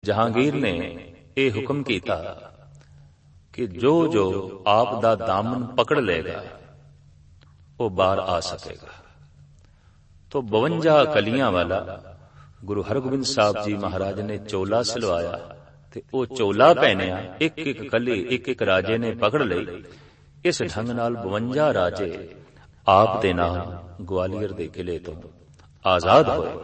ਜਹਾਂਗੀਰ ਨੇ ਇਹ ਹੁਕਮ ਕੀਤਾ ਕਿ ਜੋ ਜੋ ਆਪ ਦਾ ਦਾਮਨ ਪਕੜ ਲਏਗਾ ਉਹ ਬਾਹਰ ਆ ਸਕੇਗਾ। तो 52 ਕਲੀਆਂ ਵਾਲਾ ਗੁਰੂ ਹਰਗੋਬਿੰਦ ਸਾਹਿਬ ਜੀ ਮਹਾਰਾਜ ਨੇ ਚੋਲਾ ਸਿਲਵਾਇਆ ਤੇ ਉਹ ਚੋਲਾ ਪਹਿਨਿਆ। ਇੱਕ ਇੱਕ ਕਲੀ ਇੱਕ ਇੱਕ ਰਾਜੇ ਨੇ ਪਕੜ ਲਈ। ਇਸ ਢੰਗ ਨਾਲ 52 ਰਾਜੇ ਆਪ ਦੇ ਨਾਲ ਗਵਾਲੀਅਰ ਦੇ ਕਿਲੇ ਤੋਂ ਆਜ਼ਾਦ ਹੋਏ।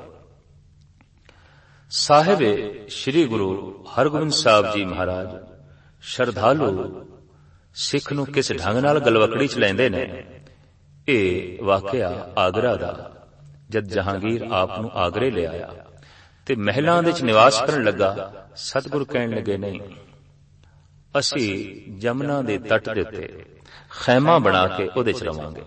ਸਾਹਿਬ ਸ੍ਰੀ ਗੁਰੂ ਹਰਗੋਬਿੰਦ ਸਾਹਿਬ ਜੀ ਮਹਾਰਾਜ ਸ਼ਰਧਾਲੂ ਸਿੱਖ ਨੂੰ ਕਿਸ ਢੰਗ ਨਾਲ ਗਲਵਕੜੀ ਚ ਲੈਂਦੇ ਨੇ, ਇਹ ਵਾਕਿਆ ਆਗਰਾ ਦਾ। ਜਦ ਜਹਾਂਗੀਰ ਆਪ ਨੂੰ ਆਗਰੇ ਲੈ ਆਇਆ ਤੇ ਮਹਿਲਾਂ ਦੇ ਚ ਨਿਵਾਸ ਕਰਨ ਲੱਗਾ, ਸਤਿਗੁਰ ਕਹਿਣ ਲੱਗੇ, ਨਹੀਂ, ਅਸੀਂ ਜਮਨਾ ਦੇ ਤੱਟ ਦੇ ਉੱਤੇ ਖੈਮਾ ਬਣਾ ਕੇ ਉਹਦੇ ਚ ਰਵਾਂਗੇ।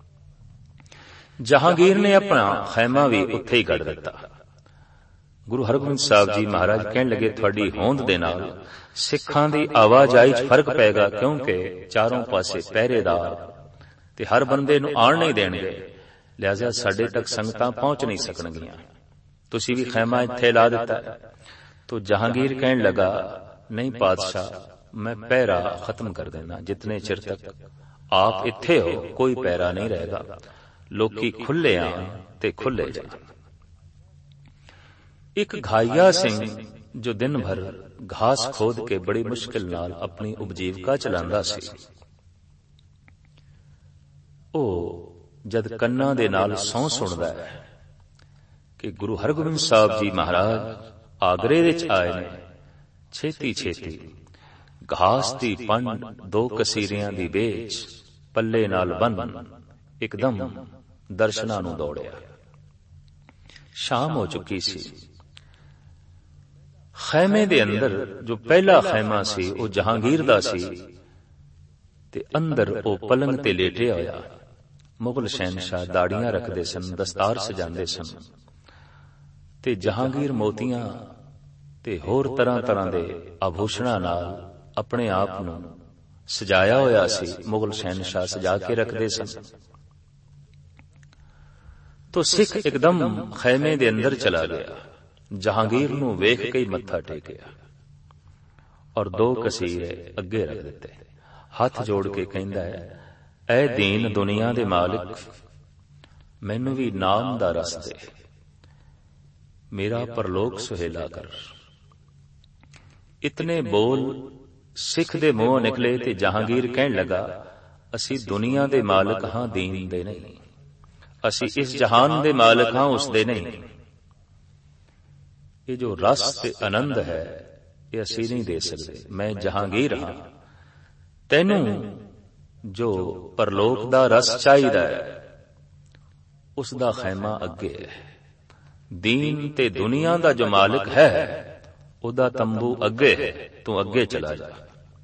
ਜਹਾਂਗੀਰ ਨੇ ਆਪਣਾ ਖੈਮਾ ਵੀ ਉੱਥੇ ਹੀ ਕੱਢ ਦਿੱਤਾ। ਗੁਰੂ ਹਰਗੋਬਿੰਦ ਸਾਹਿਬ ਜੀ ਮਹਾਰਾਜ ਕਹਿਣ ਲੱਗੇ, ਤੁਹਾਡੀ ਹੋਂਦ ਦੇ ਨਾਲ ਸਿੱਖਾਂ ਦੀ ਆਵਾਜਾਈ ਚ ਫਰਕ ਪਏਗਾ, ਕਿਉਂਕਿ ਚਾਰੋਂ ਪਾਸੇ ਪਹਿਰੇਦਾਰ ਤੇ ਹਰ ਬੰਦੇ ਨੂੰ ਆਣ ਨਹੀਂ ਦੇਣਗੇ, ਲਿਹਾਜ਼ਾ ਸਾਡੇ ਤੱਕ ਸੰਗਤਾਂ ਪਹੁੰਚ ਨਹੀਂ ਸਕਣਗੀਆਂ। ਤੁਸੀਂ ਵੀ ਖੈਮਾ ਇੱਥੇ ਲਾ ਦਿੱਤਾ। तो जहांगीर कहने लगा, नहीं पातशाह, मैं पहरा खत्म कर देना। जितने चिर तक आप इत्थे हो कोई पहरा नहीं रहेगा, लोकी खुले आन ते खुले जान। एक घाइया सिंह जो दिन भर घास खोद के बड़ी मुश्किल नाल अपनी उपजीविका चलांदा सी, ओ जद कन्ना दे नाल सौं सुणदा है कि गुरु हरगोबिंद साहब जी महाराज आगरे विच आए ने, छेती छेती घास दी पंड 2 कसीरियां दी बेच पल्ले नाल बन एकदम दर्शनां नूं दौड़िया। शाम हो चुकी सी। खैमे दे अंदर जो पहला खैमा सी वो जहांगीर दा सी ते अंदर वो पलंग ते लेटे होया। मुगल शहनशाह दाड़ियां रखदे सन, दस्तार सजांदे सन ते जहांगीर मोतियां ते होर तरह तरह दे आभूषणां नाल अपने आप नूं सजाया होया सी। मुगल शहनशाह सजा के रखदे सन। तो सिख एकदम खैमे दे अंदर चला गया। जहांगीर नूं वेख के ही मत्था टेकिया और 2 कसीरे अगे रख दिते। हाथ जोड़ के कहंदा है, ऐ दीन दुनिया दे मालिक, मैनू भी नाम दा रस दे, मेरा परलोक सुहेला कर। इतने बोल सिख दे मुंहों निकले ते जहांगीर कहन लगा, असी दुनिया दे मालिक हां, दीन दे नहीं। असी इस जहान दे मालिक हां, उस दे नहीं। ये जो रस ते आनंद है ये असी नहीं दे सकते। मैं जहांगीर हां, तैनू जो परलोक दा रस चाहिदा है उसदा खैमा अगे है। दीन ते दुनिया दा जो मालिक है उदा तंबू अगे है, तू अगे चला जा।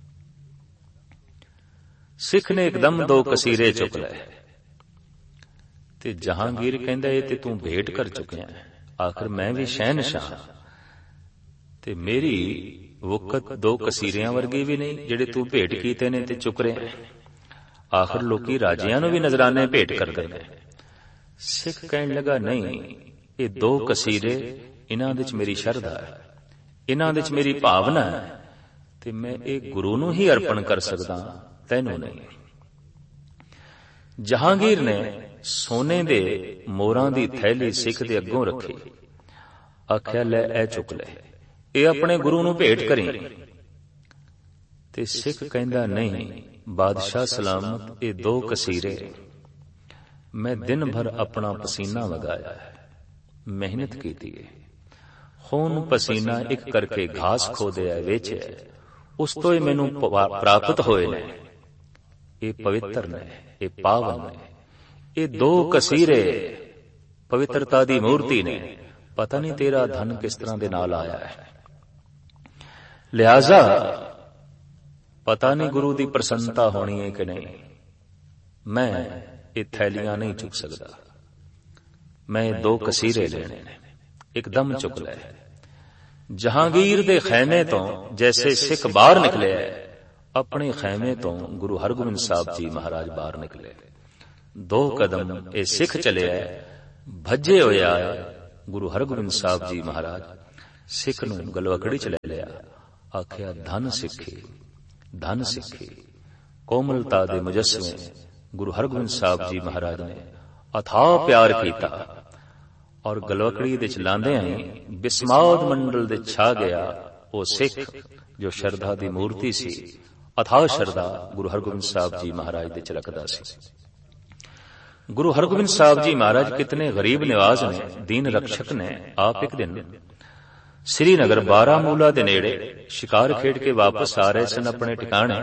सिख ने एकदम 2 कसीरे चुक लए ते जहांगीर कहंदा, ये ते तू भेंट कर चुकिया है। आखिर मैं भी शहनशाह ते मेरी वक़्त 2 कसीरियां वर्गी भी नहीं जेड़े तू भेंट कीते ने ते चुक रहे। आखिर लोकी राजियां नूं भी नजराने भेंट करदे ने। सिख कहन लगा, नहीं, ये 2 कसीरे इन्हां दे च मेरी शरधा है, इन्हां दे च मेरी भावना है ते मैं एक गुरु नूं ही अर्पण कर सकदा, तैनू नहीं। जहांगीर ने सोने दे मोरां दी थैली सिख दे अग्गों रखी। आख्या, ले ऐ चुक ले, ये अपने गुरु नूं भेंट करी। ते सिख कहंदा, नहीं बादशाह सलामत, ये 2 कसीरे मैं दिन भर अपना पसीना वगाया है, मेहनत की थी, खून पसीना एक करके घास खोदे वेचे, उस तो ही मैनू प्राप्त होए ने। ये पवित्र ने, ये पावन ने। ये 2 कसीरे पवित्रता दी मूर्ति ने। पता नहीं तेरा धन किस तरह दे नाल आया है, लिहाजा पता नहीं गुरु दी प्रसन्नता होनी है कि नहीं। मैं ये थैलियां नहीं चुक सकता, मैं 2 कसीरे लेने ने। एकदम चुक ले। जहांगीर दे खैमे तो जैसे सिख बाहर निकले, अपने खैमे तो गुरु हरगोबिंद साहब जी महाराज बाहर निकले। 2 कदम ये सिख चले, भजे होए आए गुरु हरगोबिंद साहब जी महाराज ਸਿੱਖ ਨੂੰ ਗਲਵਕੜੀ ਚ ਲੈ ਲਿਆ, ਆਖਿਆ ਧਨ ਸਿੱਖੇ, ਧਨ ਸਿੱਖੇ। ਕੋਮਲਤਾ ਦੇ ਮੁਜੱਸਮੇ ਗੁਰੂ ਹਰਗੋਬਿੰਦ ਸਾਹਿਬ ਜੀ ਮਹਾਰਾਜ ਨੇ ਅਥਾਹ ਪਿਆਰ ਕੀਤਾ, ਔਰ ਗਲਵਕੜੀ ਦੇ ਚਲਾਉਂਦਿਆਂ ਹੀ ਬਿਸਮਾਦ ਮੰਡਲ ਦੇ ਛਾ ਗਿਆ ਉਹ ਸਿੱਖ ਜੋ ਸ਼ਰਧਾ ਦੀ ਮੂਰਤੀ ਸੀ। ਅਥਾਹ ਸ਼ਰਧਾ ਗੁਰੂ ਹਰਗੋਬਿੰਦ ਸਾਹਿਬ ਜੀ ਮਹਾਰਾਜ ਦੇ ਚ ਰੱਖਦਾ ਸੀ। ਗੁਰੂ ਹਰਗੋਬਿੰਦ ਸਾਹਿਬ ਜੀ ਮਹਾਰਾਜ ਕਿਤਨੇ ਗਰੀਬ ਨਿਵਾਜ਼ ਨੇ, ਦੀਨ ਰਕਸ਼ਕ ਨੇ। ਆਪ ਇੱਕ ਦਿਨ ਸ੍ਰੀਨਗਰ ਬਾਰਾਮੂਲਾ ਦੇ ਨੇੜੇ ਸ਼ਿਕਾਰ ਖੇਡ ਕੇ ਵਾਪਸ ਆ ਰਹੇ ਸਨ ਆਪਣੇ ਟਿਕਾਣੇ,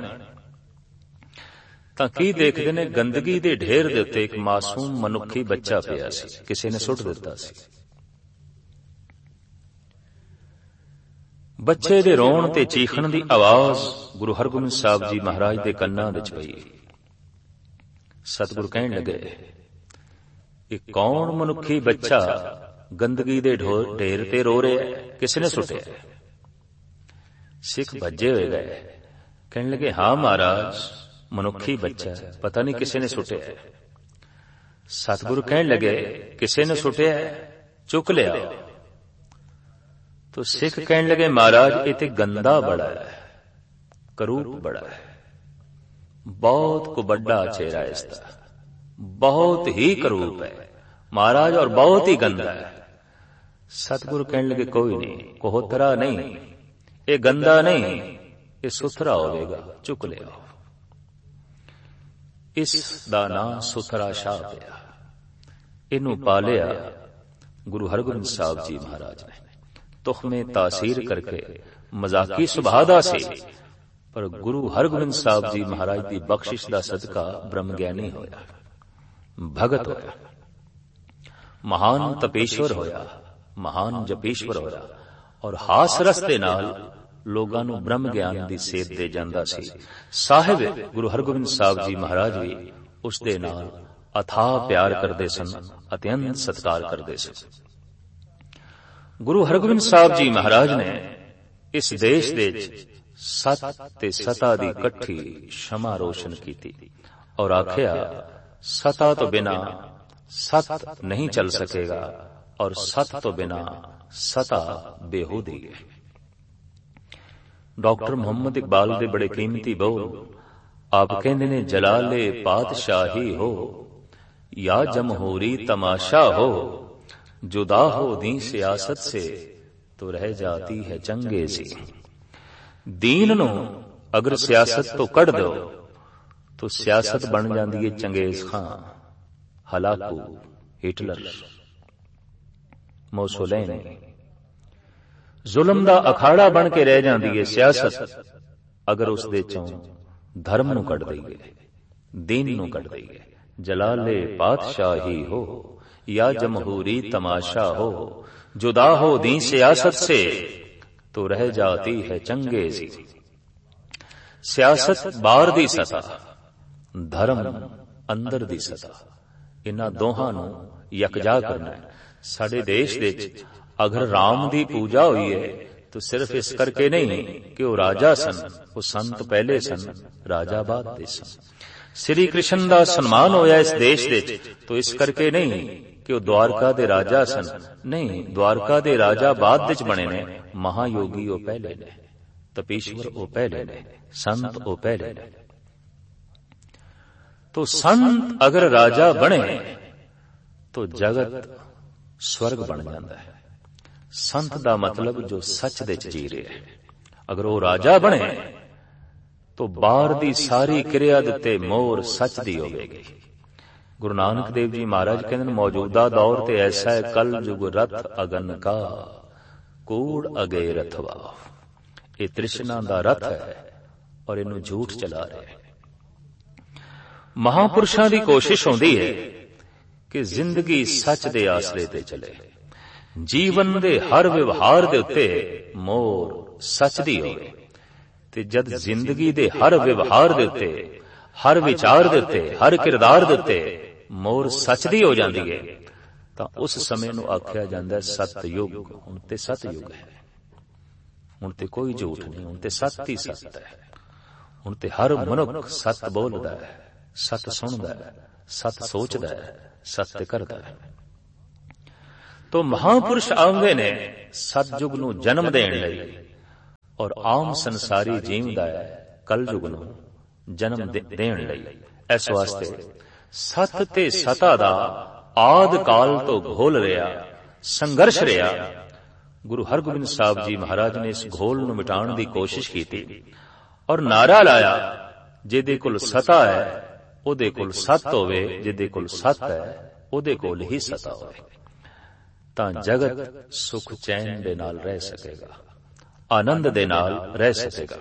ਤਾਂ ਕੀ ਦੇਖਦੇ ਨੇ, ਗੰਦਗੀ ਦੇ ਢੇਰ ਦੇ ਉੱਤੇ ਇੱਕ ਮਾਸੂਮ ਮਨੁੱਖੀ ਬੱਚਾ ਪਿਆ ਸੀ, ਕਿਸੇ ਨੇ ਸੁੱਟ ਦਿੱਤਾ ਸੀ। ਬੱਚੇ ਦੇ ਰੋਣ ਤੇ ਚੀਖਣ ਦੀ ਆਵਾਜ਼ ਗੁਰੂ ਹਰਗੋਬਿੰਦ ਸਾਹਿਬ ਜੀ ਮਹਾਰਾਜ ਦੇ ਕੰਨਾਂ ਵਿੱਚ ਪਈ। ਸਤਿਗੁਰੂ ਕਹਿਣ ਲੱਗੇ, ਇਹ ਕੌਣ ਮਨੁੱਖੀ ਬੱਚਾ ਗੰਦਗੀ ਦੇ ਢੇਰ ਤੇ ਰੋ ਰਿਹਾ ਹੈ, ਕਿਸੇ ਨੇ ਸੁੱਟਿਆ? ਸਿੱਖ ਭੱਜੇ ਹੋਏ ਗਏ, ਕਹਿਣ ਲੱਗੇ, ਹਾਂ ਮਹਾਰਾਜ, ਮਨੁੱਖੀ ਬੱਚਾ, ਪਤਾ ਨਹੀਂ ਕਿਸੇ ਨੇ ਸੁੱਟਿਆ। ਸਤਿਗੁਰੂ ਕਹਿਣ ਲੱਗੇ, ਕਿਸੇ ਨੇ ਸੁੱਟਿਆ, ਚੁੱਕ ਲਿਆ। तो सिख कहने लगे, महाराज ये तो गंदा बड़ा है, करूप बड़ा है, बहुत को बड़ा चेहरा है इसका, बहुत ही करूप है महाराज, और बहुत ही गंदा है। सतगुरु कहने लगे, कोई नहीं, कोहतरा नहीं, ये गंदा नहीं, ये सुथरा होगा, चुक ले आओ। इस दा नाम सुथरा शाह पिया, इनू पालिया गुरु हरगोबिंद साहब जी महाराज ने। तुखमे तासीर करके मजाकी सुभाਅ ਦਾ ਸੀ, पर गुरु हरगोबिंद साहब जी महाराज की बख्शिश का सदका ब्रह्म ज्ञानी होया, भगत होया, महान तपेश्वर होया, महान जपेश्वर होया, और हास रस दे नाल लोगां नूं ब्रह्म ज्ञान की सेध दे जांदा सी। साहिब गुरु हरगोबिंद साहब जी महाराज भी उस दे नाल अथाह प्यार करते सन, अत्यंत सत्कार करते सन। गुरु हरगोबिंद साहब जी महाराज ने इस देश दे सत ते सता दी कट्ठी क्षमा रोशन की, और आख्या, सता तो बिना सत नहीं चल सकेगा, और सत तो बिना सता बेहूदी है। डॉक्टर मोहम्मद इकबाल दे बड़े कीमती बोल आप कहंदे ने, जलाले पातशाही हो या जमहूरी तमाशा हो, जुदा हो दी सियासत से तो रह जाती है चंगेजी। दीन नू अगर सियासत तो कढ़ दो तो सियासत बन जाती है चंगेज खां, हलाकू, हिटलर, मोसोलेन। जुल्म दा अखाड़ा बन के रह जाती है सियासत अगर उस दे चों धर्म नू कढ़ दईए, दीन नू कढ़ दईए। जलाले पातशाही हो या जमहूरी तमाशा हो, जुदा हो दी सियासत से तो रह जाती है चंगेजी। सियासत बाहर दी सतह, धर्म अंदर दी सतह, इन्हां दोहां नूं यकजा करना है। साडे देश दे अगर राम दी पूजा हुई है तो सिर्फ इस करके नहीं कि वो राजा सन, वो संत पहले सन, राजा बाद दे सन। श्री कृष्ण दा सन्मान होया इस देश दे तो इस करके नहीं कि वो द्वारका दे राजा सन, नहीं, द्वारका दे राजा बाद विच बने ने। महायोगी वो पहले ने, तपेश्वर वो पहले ने, संत वो पहले ने। तो संत अगर राजा बने तो जगत स्वर्ग बन जाता है। संत दा मतलब जो सच दे जी रहे है। अगर वो राजा बने तो बाहर दी सारी क्रिया दे मोर सच दी होगी। गुरु नानक देव जी महाराज कहते, मौजूदा दौर ते ऐसा है, कल जुग रथ अगन का, कूड़ अगे रथवा। ये तृष्णा दा रथ है और इनू झूठ चला रहे हैं। महापुरुषां दी कोशिश होंदी है कि जिंदगी सच दे आसरे ते चले, जीवन दे हर व्यवहार दे उत्ते मोर सच दी होवे। ते जद जिंदगी दे हर व्यवहार दे उत्ते, हर विचार दे उत्ते, हर किरदार दे उत्ते मोर सच दी हो जाती है, तो उस समय नूं आख्या जांदा है सतयुग। हुण ते सतयुग है, हुण ते कोई झूठ नहीं, हुण ते सत ही सत है। हुण ते हर मनुख सत बोलदा है, सत सुनदा है, सत सोचदा है, सत करदा है। ਤੋ ਮਹਾਂਪੁਰਸ਼ ਆਉਂਦੇ ਨੇ ਸਤਜੁਗ ਨੂੰ ਜਨਮ ਦੇਣ ਲਈ, ਔਰ ਆਮ ਸੰਸਾਰੀ ਜੀਵਦਾ ਹੈ ਕਲਯੁਗ ਨੂੰ ਜਨਮ ਦੇਣ ਲਈ। ਇਸ ਵਾਸਤੇ ਸਤ ਤੇ ਸਤਾ ਦਾ ਆਦਿ ਕਾਲ ਤੋਂ ਘੋਲ ਰਿਹਾ, ਸੰਘਰਸ਼ ਰਿਹਾ। ਗੁਰੂ ਹਰਗੋਬਿੰਦ ਸਾਹਿਬ ਜੀ ਮਹਾਰਾਜ ਨੇ ਇਸ ਘੋਲ ਨੂੰ ਮਿਟਾਉਣ ਦੀ ਕੋਸ਼ਿਸ਼ ਕੀਤੀ ਔਰ ਨਾਰਾ ਲਾਇਆ, ਜਿਹਦੇ ਕੋਲ ਸਤਾ ਹੈ ਉਹਦੇ ਕੋਲ ਸਤ ਹੋਵੇ, ਜਿਹਦੇ ਕੋਲ ਸਤ ਹੈ ਉਹਦੇ ਕੋਲ ਹੀ ਸਤਾ ਹੋਵੇ, ਤਾਂ ਜਗਤ ਸੁਖ ਚੈਨ ਦੇ ਨਾਲ ਰਹਿ ਸਕੇਗਾ, ਆਨੰਦ ਦੇ ਨਾਲ ਰਹਿ ਸਕੇਗਾ।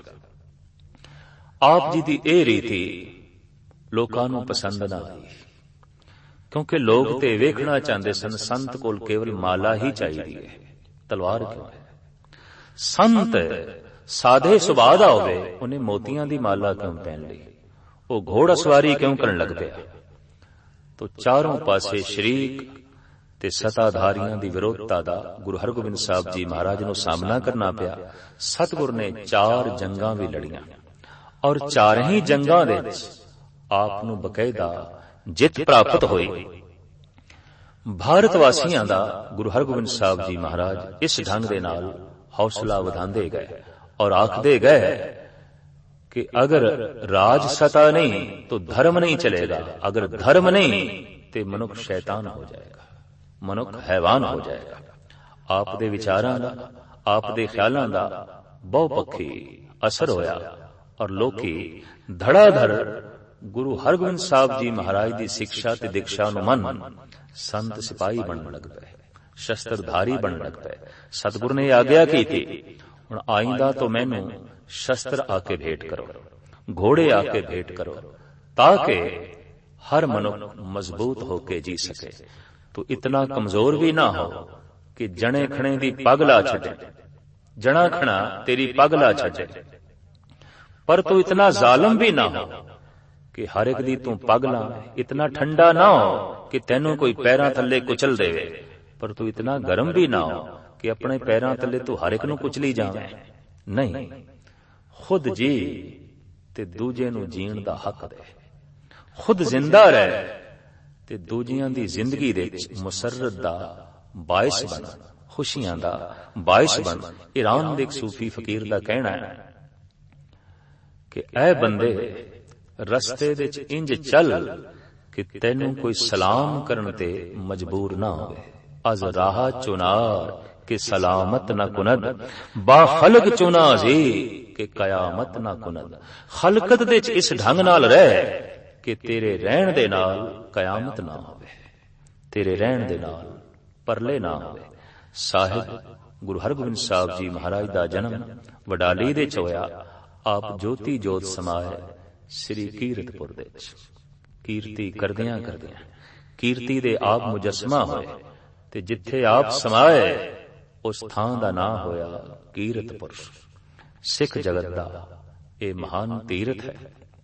ਆਪ ਜੀ ਦੀ ਇਹ ਰੀਤੀ ਲੋਕਾਂ ਨੂੰ ਪਸੰਦ ਨਾ ਆਈ, ਕਿਉਂਕਿ ਲੋਕ ਤੇ ਵੇਖਣਾ ਚਾਹੁੰਦੇ ਸਨ ਸੰਤ ਕੋਲ ਕੇਵਲ ਮਾਲਾ ਹੀ ਚਾਹੀਦੀ ਹੈ, ਤਲਵਾਰ ਕਿਉਂ ਹੈ। ਸੰਤ ਸਾਦੇ ਸੁਭਾਅ ਦਾ ਹੋਵੇ, ਉਹਨੇ ਮੋਤੀਆਂ ਦੀ ਮਾਲਾ ਕਿਉਂ ਪਹਿਨ ਲਈ, ਉਹ ਘੋੜਾ ਸਵਾਰੀ ਕਿਉਂ ਕਰਨ ਲੱਗ ਪਿਆ। ਤੋ ਚਾਰੋਂ ਪਾਸੇ ਸ਼ਰੀਕ ਤੇ ਸਤਾਧਾਰੀਆਂ ਦੀ ਵਿਰੋਧਤਾ ਦਾ ਗੁਰੂ ਹਰਗੋਬਿੰਦ ਸਾਹਿਬ ਜੀ ਮਹਾਰਾਜ ਨੂੰ ਸਾਹਮਣਾ ਕਰਨਾ ਪਿਆ। ਸਤਿਗੁਰ ਨੇ 4 ਜੰਗਾਂ ਵੀ ਲੜੀਆਂ, ਔਰ 4 ਹੀ ਜੰਗਾਂ ਦੇ ਵਿੱਚ ਆਪ ਨੂੰ ਬਕਾਇਦਾ ਜਿੱਤ ਪ੍ਰਾਪਤ ਹੋਈ। ਭਾਰਤ ਵਾਸੀਆਂ ਦਾ ਗੁਰੂ ਹਰਗੋਬਿੰਦ ਸਾਹਿਬ ਜੀ ਮਹਾਰਾਜ ਇਸ ਢੰਗ ਦੇ ਨਾਲ ਹੌਸਲਾ ਵਧਾਉਂਦੇ ਗਏ ਔਰ ਆਖਦੇ ਗਏ ਕਿ ਅਗਰ ਰਾਜ ਸਤਾ ਨਹੀਂ ਤਾਂ ਧਰਮ ਨਹੀਂ ਚਲੇਗਾ, ਅਗਰ ਧਰਮ ਨਹੀਂ ਤੇ ਮਨੁੱਖ ਸ਼ੈਤਾਨ ਹੋ ਜਾਏਗਾ, ਮਨੁੱਖ ਹੈਵਾਨ ਹੋ ਜਾਏਗਾ। ਆਪ ਦੇ ਵਿਚਾਰਾਂ ਦਾ, ਆਪ ਦੇ ਖਿਆਲਾਂ ਦਾ ਬਹੁਪੱਖੀ ਅਸਰ ਹੋਇਆ ਔਰ ਲੋਕੀ ਧੜਾਧੜ ਗੁਰੂ ਹਰਗੋਬਿੰਦ ਸਾਹਿਬ ਜੀ ਮਹਾਰਾਜ ਦੀ ਸਿੱਖਿਆ ਤੇ ਦੀਕਸ਼ਾ ਨੂੰ ਮੰਨ ਸੰਤ ਸਿਪਾਹੀ ਬਣਨ ਲੱਗ ਪਏ, ਸ਼ਸਤਰਧਾਰੀ ਬਣਨ ਲੱਗ ਪਏ। ਸਤਿਗੁਰ ਨੇ ਆਗਿਆ ਕੀਤੀ, ਹੁਣ ਆਇੰਦਾ ਤੋਂ ਮੈਨੂੰ ਸ਼ਸਤਰ ਆ ਕੇ ਭੇਟ ਕਰੋ, ਘੋੜੇ ਆ ਕੇ ਭੇਟ ਕਰੋ, ਤਾਂ ਕਿ ਹਰ ਮਨੁੱਖ ਮਜ਼ਬੂਤ ਹੋ ਕੇ ਜੀ ਸਕੇ। ਤੂੰ ਇਤਨਾ ਕਮਜ਼ੋਰ ਵੀ ਨਾ ਹੋ ਕਿ ਜਣੇ ਖਣੇ ਦੀ ਪੱਗ ਲਾ ਛੱਡੇ, ਜਣਾ ਖਣਾ ਤੇਰੀ ਪੱਗ ਲਾ ਛੱਡੇ, ਪਰ ਤੂੰ ਇਤਨਾ ਜ਼ਾਲਮ ਵੀ ਨਾ ਹੋ ਕਿ ਹਰ ਇੱਕ ਦੀ ਤੂੰ ਪੱਗ ਲਾ। ਇਤਨਾ ਠੰਡਾ ਨਾ ਹੋ ਕਿ ਤੈਨੂੰ ਕੋਈ ਪੈਰਾਂ ਥੱਲੇ ਕੁਚਲ ਦੇਵੇ, ਪਰ ਤੂੰ ਇਤਨਾ ਗਰਮ ਵੀ ਨਾ ਹੋ ਕਿ ਆਪਣੇ ਪੈਰਾਂ ਥੱਲੇ ਤੂੰ ਹਰ ਇੱਕ ਨੂੰ ਕੁਚਲੀ ਜਾਵੇਂ। ਨਹੀਂ, ਖੁਦ ਜੀ ਤੇ ਦੂਜੇ ਨੂੰ ਜੀਣ ਦਾ ਹੱਕ ਦੇ, ਖੁਦ ਜ਼ਿੰਦਾ ਰਹਿ ਤੇ ਦੂਜਿਆਂ ਦੀ ਜ਼ਿੰਦਗੀ ਦੇ ਵਿੱਚ ਮੁਸਰਤ ਦਾ ਬਾਇਸ ਬਣ, ਖੁਸ਼ੀਆਂ ਦਾ ਬਾਇਸ ਬਣ। ਈਰਾਨ ਦੇ ਇੱਕ ਸੂਫੀ ਫਕੀਰ ਦਾ ਕਹਿਣਾ ਹੈ ਕਿ ਐ ਬੰਦੇ ਰਸਤੇ ਦੇ ਵਿੱਚ ਇੰਜ ਚੱਲ ਕਿ ਤੈਨੂੰ ਕੋਈ ਸਲਾਮ ਕਰਨ ਤੇ ਮਜਬੂਰ ਨਾ ਹੋਵੇ। ਅਜ਼ ਰਾਹ ਚੁਨਾਰ ਕਿ ਸਲਾਮਤ ਨਾ ਕੁਨਦ, ਬਾ ਖਲਕ ਚੁਨਾ ਜੀ ਕਿ ਕਯਾਮਤ ਨਾ ਕੁਨਦ। ਖਲਕਤ ਦੇ ਵਿੱਚ ਇਸ ਢੰਗ ਨਾਲ ਰਹਿ ਕਿ ਤੇਰੇ ਰਹਿਣ ਦੇ ਨਾਲ ਕਯਾਮਤ ਨਾ ਹੋਵੇ, ਤੇਰੇ ਰਹਿਣ ਦੇ ਨਾਲ ਪਰਲੇ ਨਾ ਹੋਵੇ। ਸਾਹਿਬ ਗੁਰੂ ਹਰਗੋਬਿੰਦ ਸਾਹਿਬ ਜੀ ਮਹਾਰਾਜ ਦਾ ਜਨਮ ਵਡਾਲੀ ਦੇ ਚ ਹੋਇਆ। ਆਪ ਜੋਤੀ ਜੋਤ ਸਮਾਏ ਸ੍ਰੀ ਕੀਰਤਪੁਰ ਦੇ ਵਿੱਚ। ਕੀਰਤੀ ਕਰਦਿਆਂ ਕਰਦਿਆਂ ਕੀਰਤੀ ਦੇ ਆਪ ਮੁਜਸਮਾ ਹੋਏ ਤੇ ਜਿੱਥੇ ਆਪ ਸਮਾਏ ਉਸ ਥਾਂ ਦਾ ਨਾਂ ਹੋਇਆ ਕੀਰਤਪੁਰ। ਸਿੱਖ ਜਗਤ ਦਾ ਇਹ ਮਹਾਨ ਤੀਰਥ ਹੈ।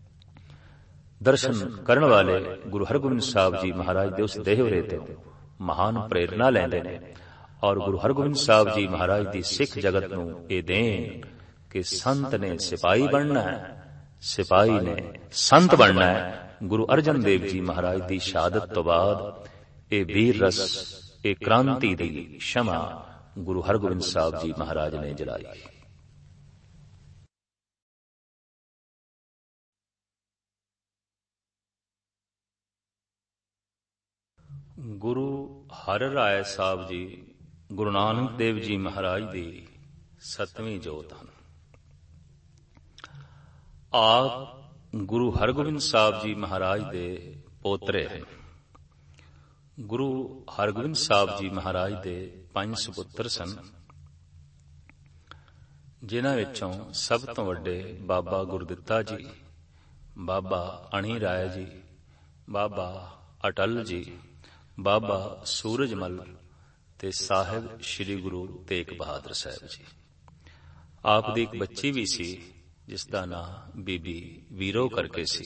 ਦਰਸ਼ਨ ਕਰਨ ਵਾਲੇ ਗੁਰੂ ਹਰਗੋਬਿੰਦ ਸਾਹਿਬ ਜੀ ਮਹਾਰਾਜ ਦੇ ਉਸ ਦੇਹਵਰੇ ਤੋਂ ਮਹਾਨ ਪ੍ਰੇਰਨਾ ਲੈਂਦੇ ਨੇ ਔਰ ਗੁਰੂ ਹਰਗੋਬਿੰਦ ਸਾਹਿਬ ਜੀ ਮਹਾਰਾਜ ਦੀ ਸਿੱਖ ਜਗਤ ਨੂੰ ਇਹ ਦੇਣ ਕਿ ਸੰਤ ਨੇ ਸਿਪਾਹੀ ਬਣਨਾ ਹੈ, ਸਿਪਾਹੀ ਨੇ ਸੰਤ ਬਣਨਾ ਹੈ। ਗੁਰੂ ਅਰਜਨ ਦੇਵ ਜੀ ਮਹਾਰਾਜ ਦੀ ਸ਼ਹਾਦਤ ਤੋਂ ਬਾਅਦ ਇਹ ਵੀਰ ਰਸ, ਇਹ ਕ੍ਰਾਂਤੀ ਦੀ ਸ਼ਮਾ ਗੁਰੂ ਹਰਗੋਬਿੰਦ ਸਾਹਿਬ ਜੀ ਮਹਾਰਾਜ ਨੇ ਜਲਾਈ। ਗੁਰੂ ਹਰਿ ਰਾਏ ਸਾਹਿਬ ਜੀ ਗੁਰੂ ਨਾਨਕ ਦੇਵ ਜੀ ਮਹਾਰਾਜ ਦੀ 7ਵੀਂ ਜੋਤ ਹਨ। ਆਪ ਗੁਰੂ ਹਰਗੋਬਿੰਦ ਸਾਹਿਬ ਜੀ ਮਹਾਰਾਜ ਦੇ ਪੋਤਰੇ ਹਨ। ਗੁਰੂ ਹਰਗੋਬਿੰਦ ਸਾਹਿਬ ਜੀ ਮਹਾਰਾਜ ਦੇ 5 ਸੁਪੁੱਤਰ ਸਨ, ਜਿਨ੍ਹਾਂ ਵਿੱਚੋਂ ਸਭ ਤੋਂ ਵੱਡੇ ਬਾਬਾ ਗੁਰਦਿੱਤਾ ਜੀ, ਬਾਬਾ ਅਣੀ ਰਾਏ ਜੀ, ਬਾਬਾ ਅਟਲ ਜੀ, ਬਾਬਾ ਸੂਰਜਮਲ ਤੇ ਸਾਹਿਬ ਸ੍ਰੀ ਗੁਰੂ ਤੇਗ ਬਹਾਦਰ ਸਾਹਿਬ ਜੀ। ਆਪ ਦੀ ਇੱਕ ਬੱਚੀ ਵੀ ਸੀ ਜਿਸ ਦਾ ਨਾਂ ਬੀਬੀ ਵੀਰੋ ਕਰਕੇ ਸੀ।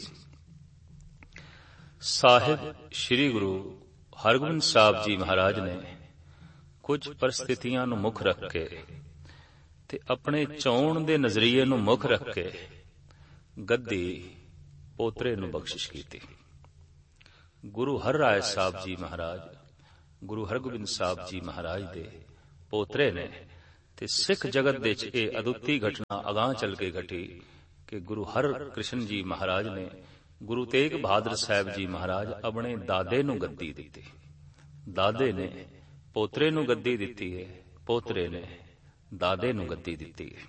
ਸਾਹਿਬ ਸ੍ਰੀ ਗੁਰੂ ਹਰਗੋਬਿੰਦ ਸਾਹਿਬ ਜੀ ਮਹਾਰਾਜ ਨੇ ਕੁਝ ਪਰਿਸਥਿਤੀਆਂ ਨੂੰ ਮੁੱਖ ਰੱਖ ਕੇ ਤੇ ਆਪਣੇ ਚੋਣ ਦੇ ਨਜ਼ਰੀਏ ਨੂੰ ਮੁੱਖ ਰੱਖ ਕੇ ਗੱਦੀ ਪੋਤਰੇ ਨੂੰ ਬਖਸ਼ਿਸ਼ ਕੀਤੀ। ਗੁਰੂ ਹਰਿ ਰਾਏ ਸਾਹਿਬ ਜੀ ਮਹਾਰਾਜ ਗੁਰੂ ਹਰਗੋਬਿੰਦ ਸਾਹਿਬ ਜੀ ਮਹਾਰਾਜ ਦੇ ਪੋਤਰੇ ਨੇ। ਤੇ ਸਿੱਖ ਜਗਤ ਦੇ ਵਿੱਚ ਇਹ ਅਦੁੱਤੀ ਘਟਨਾ ਅਗਾਂਹ ਚੱਲ ਕੇ ਘਟੀ ਕਿ ਗੁਰੂ ਹਰਕ੍ਰਿਸ਼ਨ ਜੀ ਮਹਾਰਾਜ ਨੇ ਗੁਰੂ ਤੇਗ ਬਹਾਦਰ ਸਾਹਿਬ ਜੀ ਮਹਾਰਾਜ ਆਪਣੇ ਦਾਦੇ ਨੂੰ ਗੱਦੀ ਦਿੱਤੀ। ਦਾਦੇ ਨੇ ਪੋਤਰੇ ਨੂੰ ਗੱਦੀ ਦਿੱਤੀ ਹੈ, ਪੋਤਰੇ ਨੇ ਦਾਦੇ ਨੂੰ ਗੱਦੀ ਦਿੱਤੀ ਹੈ।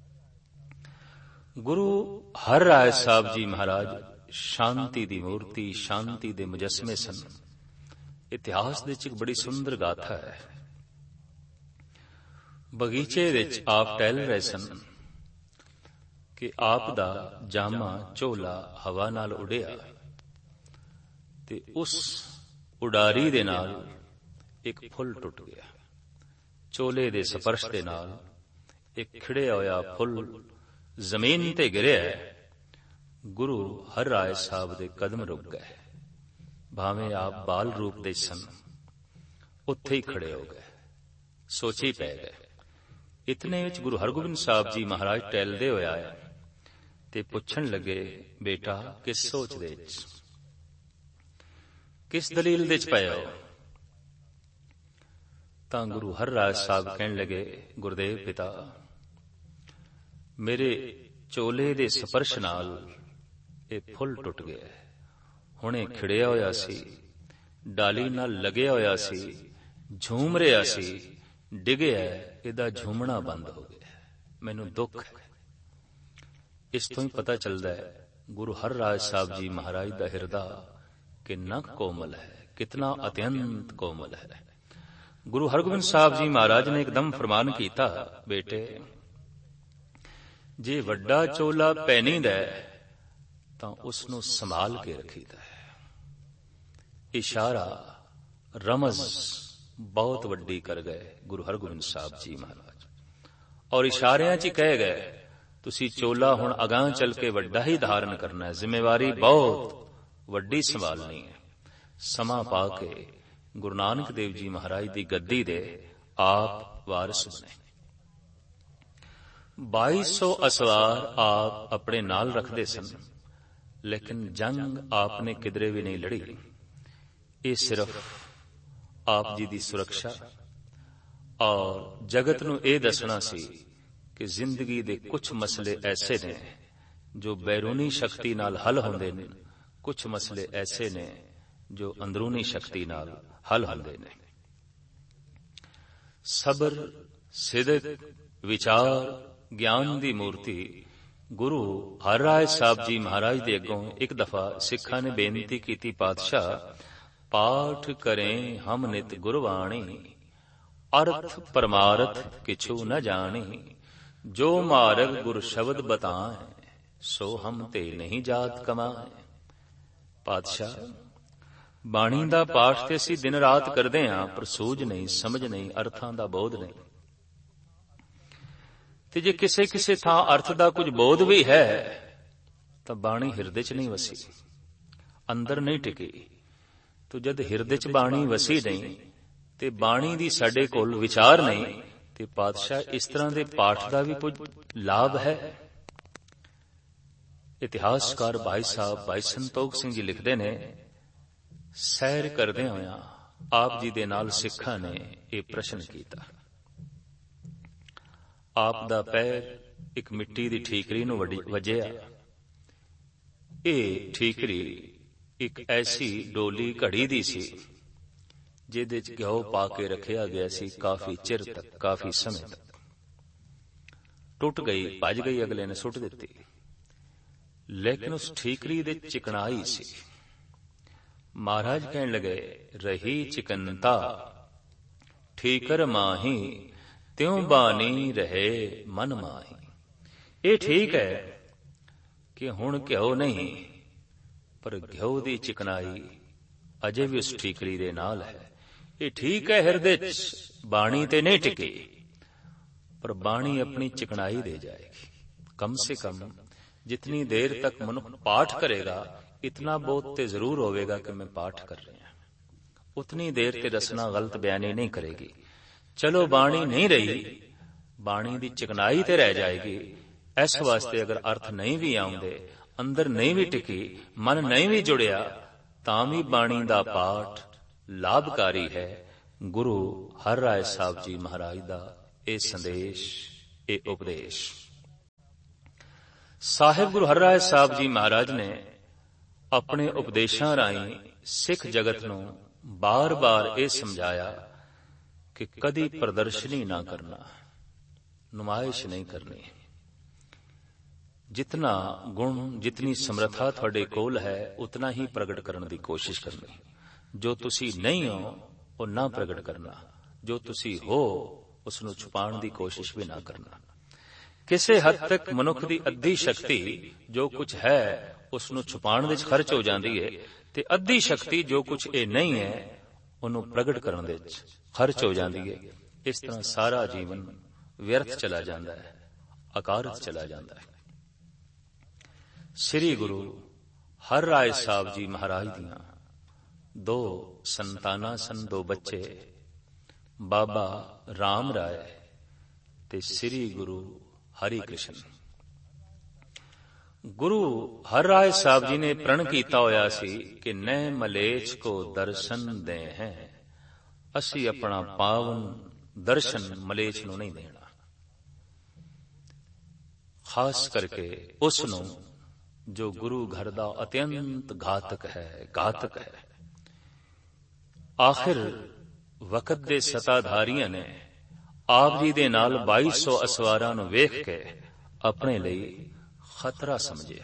ਗੁਰੂ ਹਰ ਰਾਏ ਸਾਹਿਬ ਜੀ ਮਹਾਰਾਜ ਸ਼ਾਂਤੀ ਦੀ ਮੂਰਤੀ, ਸ਼ਾਂਤੀ ਦੇ ਮੁਜੱਸਮੇ ਸਨ। ਇਤਿਹਾਸ ਦੇ ਵਿੱਚ ਇੱਕ ਬੜੀ ਸੁੰਦਰ ਗਾਥਾ ਹੈ। ਬਗੀਚੇ ਵਿੱਚ ਆਪ ਟਹਿਲ ਰਹੇ ਸਨ ਕਿ ਆਪ ਦਾ ਜਾਮਾ ਝੋਲਾ ਹਵਾ ਨਾਲ ਉੱਡਿਆ ਤੇ ਉਸ ਉਡਾਰੀ ਦੇ ਨਾਲ ਇੱਕ ਫੁੱਲ ਟੁੱਟ ਗਿਆ। ਝੋਲੇ ਦੇ ਸਪਰਸ਼ ਦੇ ਨਾਲ ਇੱਕ ਖਿੜਿਆ ਹੋਇਆ ਫੁੱਲ ਜ਼ਮੀਨ ਤੇ ਗਿਰਿਆ। ਗੁਰੂ ਹਰ ਰਾਏ ਸਾਹਿਬ ਦੇ ਕਦਮ ਰੁਕ ਗਏ। ਭਾਵੇਂ ਆਪ ਬਾਲ ਰੂਪ ਦੇ ਸਨ, ਉੱਥੇ ਹੀ ਖੜੇ ਹੋ ਗਏ, ਸੋਚੀ ਪੈ ਗਏ। ਇਤਨੇ ਵਿੱਚ ਗੁਰੂ ਹਰਗੋਬਿੰਦ ਸਾਹਿਬ ਜੀ ਮਹਾਰਾਜ ਟਹਿਲਦੇ ਹੋਏ ਆਏ ਤੇ ਪੁੱਛਣ ਲੱਗੇ, ਬੇਟਾ ਕਿਸ ਸੋਚ ਦੇ ਵਿੱਚ, ਕਿਸ ਦਲੀਲ ਦੇ ਚ ਪਏ ਹੋ? ਤਾਂ ਗੁਰੂ ਹਰ ਰਾਏ ਸਾਹਿਬ ਕਹਿਣ ਲੱਗੇ, ਗੁਰਦੇਵ ਪਿਤਾ, ਮੇਰੇ ਚੋਲੇ ਦੇ ਸਪਰਸ਼ ਨਾਲ ਇਹ ਫੁੱਲ ਟੁੱਟ ਗਿਆ। ਹੁਣੇ ਖਿੜਿਆ ਹੋਇਆ ਸੀ, ਡਾਲੀ ਨਾਲ ਲੱਗਿਆ ਹੋਇਆ ਸੀ, ਝੂਮ ਰਿਹਾ ਸੀ, ਡਿੱਗਿਆ, ਇਹਦਾ ਝੂਮਣਾ ਬੰਦ ਹੋ ਗਿਆ। ਮੈਨੂੰ ਦੁੱਖ ਹੈ। ਇਸ ਤੋਂ ਹੀ ਪਤਾ ਚੱਲਦਾ ਹੈ ਗੁਰੂ ਹਰ ਰਾਏ ਸਾਹਿਬ ਜੀ ਮਹਾਰਾਜ ਦਾ ਹਿਰਦਾ ਕਿੰਨਾ ਕੋਮਲ ਹੈ, ਕਿਤਨਾ ਅਤਿਅੰਤ ਕੋਮਲ ਹੈ। ਗੁਰੂ ਹਰਗੋਬਿੰਦ ਸਾਹਿਬ ਜੀ ਮਹਾਰਾਜ ਨੇ ਇੱਕਦਮ ਫਰਮਾਨ ਕੀਤਾ, ਬੇਟੇ ਜੇ ਵੱਡਾ ਚੋਲਾ ਪੈਣੀ ਦਾ ਤਾਂ ਉਸ ਨੂੰ ਸੰਭਾਲ ਕੇ ਰੱਖੀਦਾ ਹੈ। ਇਸ਼ਾਰਾ, ਰਮਜ਼ ਬਹੁਤ ਵੱਡੀ ਕਰ ਗਏ ਗੁਰੂ ਹਰਗੋਬਿੰਦ ਸਾਹਿਬ ਜੀ ਮਹਾਰਾਜ, ਔਰ ਇਸ਼ਾਰਿਆਂ 'ਚ ਕਹਿ ਗਏ ਤੁਸੀਂ ਚੋਲਾ ਹੁਣ ਅਗਾਂਹ ਚੱਲ ਕੇ ਵੱਡਾ ਹੀ ਧਾਰਨ ਕਰਨਾ ਹੈ, ਜ਼ਿੰਮੇਵਾਰੀ ਬਹੁਤ ਵੱਡੀ ਸੰਭਾਲਣੀ ਹੈ। ਸਮਾਂ ਪਾ ਕੇ ਗੁਰੂ ਨਾਨਕ ਦੇਵ ਜੀ ਮਹਾਰਾਜ ਦੀ ਗੱਦੀ ਦੇ ਆਪ ਵਾਰਿਸ ਬਣੇ। 2200 ਅਸਵਾਰ ਆਪ ਆਪਣੇ ਨਾਲ ਰੱਖਦੇ ਸਨ, ਲੇਕਿਨ ਜੰਗ ਆਪ ਨੇ ਕਿਧਰੇ ਵੀ ਨਹੀਂ ਲੜੀ। ਇਹ ਸਿਰਫ ਆਪ ਜੀ ਦੀ ਸੁਰੱਖਿਆ ਔਰ ਜਗਤ ਨੂੰ ਇਹ ਦੱਸਣਾ ਸੀ ਕਿ ਜ਼ਿੰਦਗੀ ਦੇ ਕੁਝ ਮਸਲੇ ਐਸੇ ਨੇ ਜੋ ਬੈਰੂਨੀ ਸ਼ਕਤੀ ਨਾਲ ਹੱਲ ਹੁੰਦੇ ਨੇ, ਕੁਝ ਮਸਲੇ ਐਸੇ ਨੇ ਜੋ ਅੰਦਰੂਨੀ ਸ਼ਕਤੀ ਨਾਲ ਹੱਲ ਹੁੰਦੇ ਨੇ। ਸਬਰ, ਸਿਦਕ, ਵਿਚਾਰ, ਗਿਆਨ ਦੀ ਮੂਰਤੀ ਗੁਰੂ ਹਰ ਰਾਏ ਸਾਹਿਬ ਜੀ ਮਹਾਰਾਜ ਦੇ ਅੱਗੋਂ ਇੱਕ ਦਫਾ ਸਿੱਖਾਂ ਨੇ ਬੇਨਤੀ ਕੀਤੀ, ਪਾਤਸ਼ਾਹ ਪਾਠ ਕਰੇ ਹਮ ਨਿਤ ਗੁਰਬਾਣੀ, ਅਰਥ ਪਰਮਾਰਥ ਕਿਛੂ ਨ ਜਾਣੀ, ਜੋ ਮਾਰਗ ਗੁਰ ਸ਼ਬਦ ਬਤਾਏ, ਸੋ ਹਮ ਤੇ ਨਹੀਂ ਜਾਤ ਕਮਾਏ। ਪਾਤਸ਼ਾਹ ਬਾਣੀ ਦਾ ਪਾਠ ਤੇ ਅਸੀਂ ਦਿਨ ਰਾਤ ਕਰਦੇ ਹਾਂ, ਪਰ ਸੂਝ ਨਹੀਂ, ਸਮਝ ਨਹੀਂ, ਅਰਥਾਂ ਦਾ ਬੋਧ ਨਹੀਂ। ਤੇ ਜੇ ਕਿਸੇ ਕਿਸੇ ਥਾਂ ਅਰਥ ਦਾ ਕੁਝ ਬੋਧ ਵੀ ਹੈ ਤਾਂ ਬਾਣੀ ਹਿਰਦੇ 'ਚ ਨਹੀਂ ਵਸੀ, ਅੰਦਰ ਨਹੀਂ ਟਿਕੀ। ਤੋ ਜਦ ਹਿਰਦੇ 'ਚ ਬਾਣੀ ਵਸੀ ਨਹੀਂ ਤੇ ਬਾਣੀ ਦੀ ਸਾਡੇ ਕੋਲ ਵਿਚਾਰ ਨਹੀਂ, ਤੇ ਪਾਤਸ਼ਾਹ ਇਸ ਤਰ੍ਹਾਂ ਦੇ ਪਾਠ ਦਾ ਵੀ ਕੁਝ ਲਾਭ ਹੈ? ਇਤਿਹਾਸਕਾਰ ਭਾਈ ਸਾਹਿਬ ਭਾਈ ਸੰਤੋਖ ਸਿੰਘ ਜੀ ਲਿਖਦੇ ਨੇ, ਸੈਰ ਕਰਦੇ ਹੋਇਆਂ ਆਪ ਜੀ ਦੇ ਨਾਲ ਸਿੱਖਾਂ ਨੇ ਇਹ ਪ੍ਰਸ਼ਨ ਕੀਤਾ। ਆਪ ਦਾ ਪੈਰ ਇੱਕ ਮਿੱਟੀ ਦੀ ਠੀਕਰੀ ਨੂੰ ਵੱਜਿਆ। ਇਹ ਠੀਕਰੀ ਇੱਕ ਐਸੀ ਡੋਲੀ ਘੜੀ ਦੀ ਸੀ ਜਿਹਦੇ 'ਚ ਘਿਓ ਪਾ ਕੇ ਰੱਖਿਆ ਗਿਆ ਸੀ ਕਾਫੀ ਚਿਰ ਤੱਕ, ਕਾਫੀ ਸਮੇਂ ਤੱਕ। ਟੁੱਟ ਗਈ, ਭੱਜ ਗਈ, ਅਗਲੇ ਨੇ ਸੁੱਟ ਦਿੱਤੀ। ਲੇਕਿਨ ਉਸ ਠੀਕਰੀ ਦੇ ਚਿਕਨਾਈ ਸੀ। ਮਹਾਰਾਜ ਕਹਿਣ ਲੱਗੇ, ਰਹੀ ਚਿਕਨਤਾ ਠੀਕਰ ਮਾਹੀ, ਤਿਉ ਬਾਣੀ ਰਹੇ ਮਨ ਮਾਹੀ। ਇਹ ਠੀਕ ਹੈ ਕਿ ਹੁਣ ਘਿਓ ਨਹੀਂ, ਪਰ ਘਿਓ ਦੀ ਚਿਕਨਾਈ ਅਜੇ ਵੀ ਉਸ ਠੀਕਰੀ ਦੇ ਨਾਲ ਹੈ। ਇਹ ਠੀਕ ਹੈ ਹਿਰਦੇ 'ਚ ਬਾਣੀ ਤੇ ਨਹੀਂ ਟਿਕੀ, ਪਰ ਬਾਣੀ ਆਪਣੀ ਚਿਕਨਾਈ ਦੇ ਜਾਏਗੀ। ਕਮ ਸੇ ਕਮ ਜਿਤਨੀ ਦੇਰ ਤੱਕ ਮਨੁੱਖ ਪਾਠ ਕਰੇਗਾ, ਇਤਨਾ ਬਹੁਤ ਤੇ ਜ਼ਰੂਰ ਹੋਵੇਗਾ ਕਿ ਮੈਂ ਪਾਠ ਕਰ ਰਿਹਾ, ਉਤਨੀ ਦੇਰ ਤੇ ਰਸਨਾ ਗਲਤ ਬਿਆਨੀ ਨਹੀਂ ਕਰੇਗੀ। ਚਲੋ ਬਾਣੀ ਨਹੀਂ ਰਹੀ, ਬਾਣੀ ਦੀ ਚਿਕਨਾਈ ਤੇ ਰਹਿ ਜਾਏਗੀ। ਇਸ ਵਾਸਤੇ ਅਗਰ ਅਰਥ ਨਹੀਂ ਵੀ ਆਉਂਦੇ, ਅੰਦਰ ਨਹੀਂ ਵੀ ਟਿਕੀ, ਮਨ ਨਹੀਂ ਵੀ ਜੁੜਿਆ, ਤਾਂ ਵੀ ਬਾਣੀ ਦਾ ਪਾਠ ਲਾਭਕਾਰੀ ਹੈ, ਗੁਰੂ ਹਰ ਰਾਏ ਸਾਹਿਬ ਜੀ ਮਹਾਰਾਜ ਦਾ ਇਹ ਸੰਦੇਸ਼, ਇਹ ਉਪਦੇਸ਼। ਸਾਹਿਬ ਗੁਰੂ ਹਰ ਰਾਏ ਸਾਹਿਬ ਜੀ ਮਹਾਰਾਜ ਨੇ ਆਪਣੇ ਉਪਦੇਸ਼ਾਂ ਰਾਹੀਂ ਸਿੱਖ ਜਗਤ ਨੂੰ ਬਾਰ-ਬਾਰ ਇਹ ਸਮਝਾਇਆ ਕਿ ਕਦੀ ਪ੍ਰਦਰਸ਼ਨੀ ਨਾ ਕਰਨਾ, ਨੁਮਾਇਸ਼ ਨਹੀਂ ਕਰਨੀ। ਜਿਤਨਾ ਗੁਣ, ਜਿਤਨੀ ਸਮਰੱਥਾ ਤੁਹਾਡੇ ਕੋਲ ਹੈ, ਉਤਨਾ ਹੀ ਪ੍ਰਗਟ ਕਰਨ ਦੀ ਕੋਸ਼ਿਸ਼ ਕਰਨੀ। ਜੋ ਤੁਸੀਂ ਨਹੀਂ ਹੋ ਉਹ ਨਾ ਪ੍ਰਗਟ ਕਰਨਾ, ਜੋ ਤੁਸੀਂ ਹੋ ਉਸ ਨੂੰ ਛੁਪਾਉਣ ਦੀ ਕੋਸ਼ਿਸ਼ ਵੀ ਨਾ ਕਰਨਾ। ਕਿਸੇ ਹੱਦ ਤੱਕ ਮਨੁੱਖ ਦੀ ਅੱਧੀ ਸ਼ਕਤੀ ਜੋ ਕੁਝ ਹੈ ਉਸ ਨੂੰ ਛੁਪਾਉਣ ਵਿੱਚ ਖਰਚ ਹੋ ਜਾਂਦੀ ਹੈ, ਤੇ ਅੱਧੀ ਸ਼ਕਤੀ ਜੋ ਕੁਝ ਇਹ ਨਹੀਂ ਹੈ ਉਹਨੂੰ ਪ੍ਰਗਟ ਕਰਨ ਦੇ ਵਿੱਚ ਖਰਚ ਹੋ ਜਾਂਦੀ ਹੈ। ਇਸ ਤਰ੍ਹਾਂ ਸਾਰਾ ਜੀਵਨ ਵਿਅਰਥ ਚਲਾ ਜਾਂਦਾ ਹੈ, ਅਕਾਰਤ ਚਲਾ ਜਾਂਦਾ ਹੈ। ਸ੍ਰੀ ਗੁਰੂ ਹਰ ਰਾਏ ਸਾਹਿਬ ਜੀ ਮਹਾਰਾਜ ਦੀਆਂ 2 ਸੰਤਾਨਾਂ ਸਨ, 2 ਬੱਚੇ, ਬਾਬਾ ਰਾਮ ਰਾਏ ਤੇ ਸ੍ਰੀ ਗੁਰੂ ਹਰੀ ਕ੍ਰਿਸ਼ਨ। ਗੁਰੂ ਹਰ ਰਾਏ ਸਾਹਿਬ ਜੀ ਨੇ ਪ੍ਰਣ ਕੀਤਾ ਹੋਇਆ ਸੀ ਕਿ ਨੈ ਮਲੇਛ ਕੋ ਦਰਸ਼ਨ ਦੇ ਹੈ, ਅਸੀਂ ਆਪਣਾ ਪਾਵਨ ਦਰਸ਼ਨ ਮਲੇਛ ਨੂੰ ਨਹੀਂ ਦੇਣਾ। ਖਾਸ ਕਰਕੇ ਉਸ ਨੂੰ ਜੋ ਗੁਰੂ ਘਰ ਦਾ ਅਤਿਅੰਤ ਘਾਤਕ ਹੈ, ਘਾਤਕ ਹੈ। ਆਖਿਰ ਵਕਤ ਦੇ ਸਤਾਧਾਰੀਆਂ ਨੇ ਆਪ ਜੀ ਦੇ ਨਾਲ 2200 ਅਸਵਾਰਾਂ ਨੂੰ ਵੇਖ ਕੇ ਆਪਣੇ ਲਈ ਖਤਰਾ ਸਮਝਿਆ।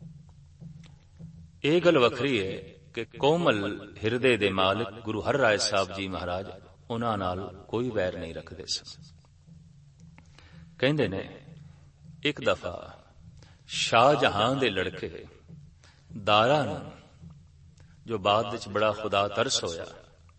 ਇਹ ਗੱਲ ਵੱਖਰੀ ਹੈ ਕਿ ਕੋਮਲ ਹਿਰਦੇ ਦੇ ਮਾਲਕ ਗੁਰੂ ਹਰ ਰਾਏ ਸਾਹਿਬ ਜੀ ਮਹਾਰਾਜ ਉਹਨਾਂ ਨਾਲ ਕੋਈ ਵੈਰ ਨਹੀਂ ਰੱਖਦੇ ਸਨ। ਕਹਿੰਦੇ ਨੇ ਇੱਕ ਦਫਾ ਸ਼ਾਹਜਹਾਂ ਦੇ ਲੜਕੇ ਦਾਰਾ ਨੂੰ, ਜੋ ਬਾਅਦ ਵਿੱਚ ਬੜਾ ਖੁਦਾ ਤਰਸ ਹੋਇਆ,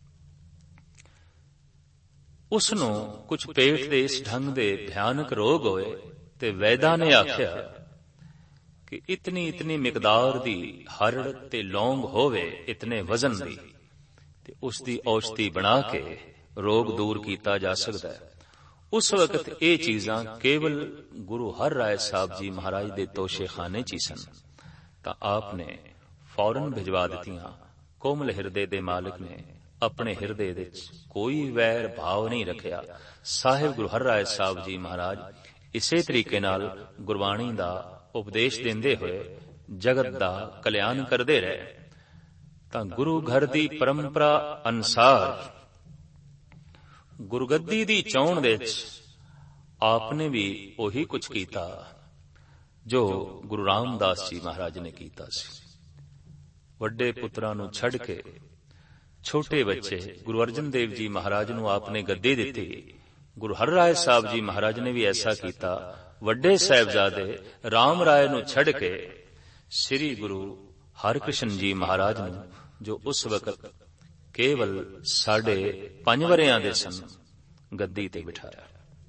ਉਸ ਨੂੰ ਕੁਝ ਪੇਟ ਦੇ ਇਸ ਢੰਗ ਦੇ ਭਿਆਨਕ ਰੋਗ ਹੋਏ ਤੇ ਵੈਦਾਂ ਨੇ ਆਖਿਆ ਕਿ ਇਤਨੀ ਮਿਕਦਾਰ ਦੀ ਹਰੜ ਤੇ ਲੌਂਗ ਹੋਵੇ, ਇਤਨੇ ਵਜ਼ਨ ਦੀ, ਤੇ ਉਸ ਦੀ ਔਸ਼ਧੀ ਬਣਾ ਕੇ ਰੋਗ ਦੂਰ ਕੀਤਾ ਜਾ ਸਕਦਾ ਹੈ। ਉਸ ਵਕਤ ਇਹ ਚੀਜ਼ਾਂ ਕੇਵਲ ਗੁਰੂ ਹਰ ਰਾਏ ਸਾਹਿਬ ਜੀ ਮਹਾਰਾਜ ਦੇ ਤੋਸ਼ੇਖਾਨੇ ਚ ਹੀ ਸਨ, ਤਾਂ ਆਪ ਨੇ ਫੌਰਨ ਭਿਜਵਾ ਦਿੱਤੀਆਂ। ਕੋਮਲ ਹਿਰਦੇ ਦੇ ਮਾਲਕ ਨੇ ਆਪਣੇ ਹਿਰਦੇ ਵਿੱਚ ਕੋਈ ਵੈਰ ਭਾਵ ਨਹੀਂ ਰੱਖਿਆ। ਸਾਹਿਬ ਗੁਰੂ ਹਰ ਰਾਏ ਸਾਹਿਬ ਜੀ ਮਹਾਰਾਜ ਇਸੇ ਤਰੀਕੇ ਨਾਲ ਗੁਰਬਾਣੀ ਦਾ ਉਪਦੇਸ਼ ਦਿੰਦੇ ਹੋਏ ਜਗਤ ਦਾ ਕਲਿਆਣ ਕਰਦੇ ਰਹੇ। ਤਾਂ ਗੁਰੂ ਘਰ ਦੀ ਪਰੰਪਰਾ ਅਨੁਸਾਰ ਗੁਰਗੱਦੀ ਦੀ ਚੋਣ ਵਿੱਚ ਆਪਨੇ ਵੀ ਉਹੀ ਕੁਝ ਕੀਤਾ ਜੋ ਗੁਰੂ ਰਾਮਦਾਸ ਜੀ ਮਹਾਰਾਜ ਨੇ ਕੀਤਾ ਸੀ। ਵੱਡੇ ਪੁੱਤਰਾਂ ਨੂੰ ਛੱਡ ਕੇ ਛੋਟੇ ਬੱਚੇ ਗੁਰੂ ਅਰਜਨ ਦੇਵ ਜੀ ਮਹਾਰਾਜ ਨੂੰ ਆਪਨੇ ਗੱਦੀ ਦਿੱਤੀ। ਗੁਰੂ ਹਰ ਰਾਏ ਸਾਹਿਬ ਜੀ ਮਹਾਰਾਜ ਨੇ ਵੀ ਐਸਾ ਕੀਤਾ। ਵੱਡੇ ਸਾਹਿਬਜ਼ਾਦੇ ਰਾਮ ਰਾਏ ਨੂੰ ਛੱਡ ਕੇ ਸ੍ਰੀ ਗੁਰੂ ਹਰਿਕ੍ਰਿਸ਼ਨ ਜੀ ਮਹਾਰਾਜ ਨੂੰ, ਜੋ ਉਸ ਵਕਤ ਕੇਵਲ 5.5 ਵਰ੍ਹਿਆਂ ਦੇ ਸਨ, ਗੱਦੀ ਤੇ ਬਿਠਾਇਆ।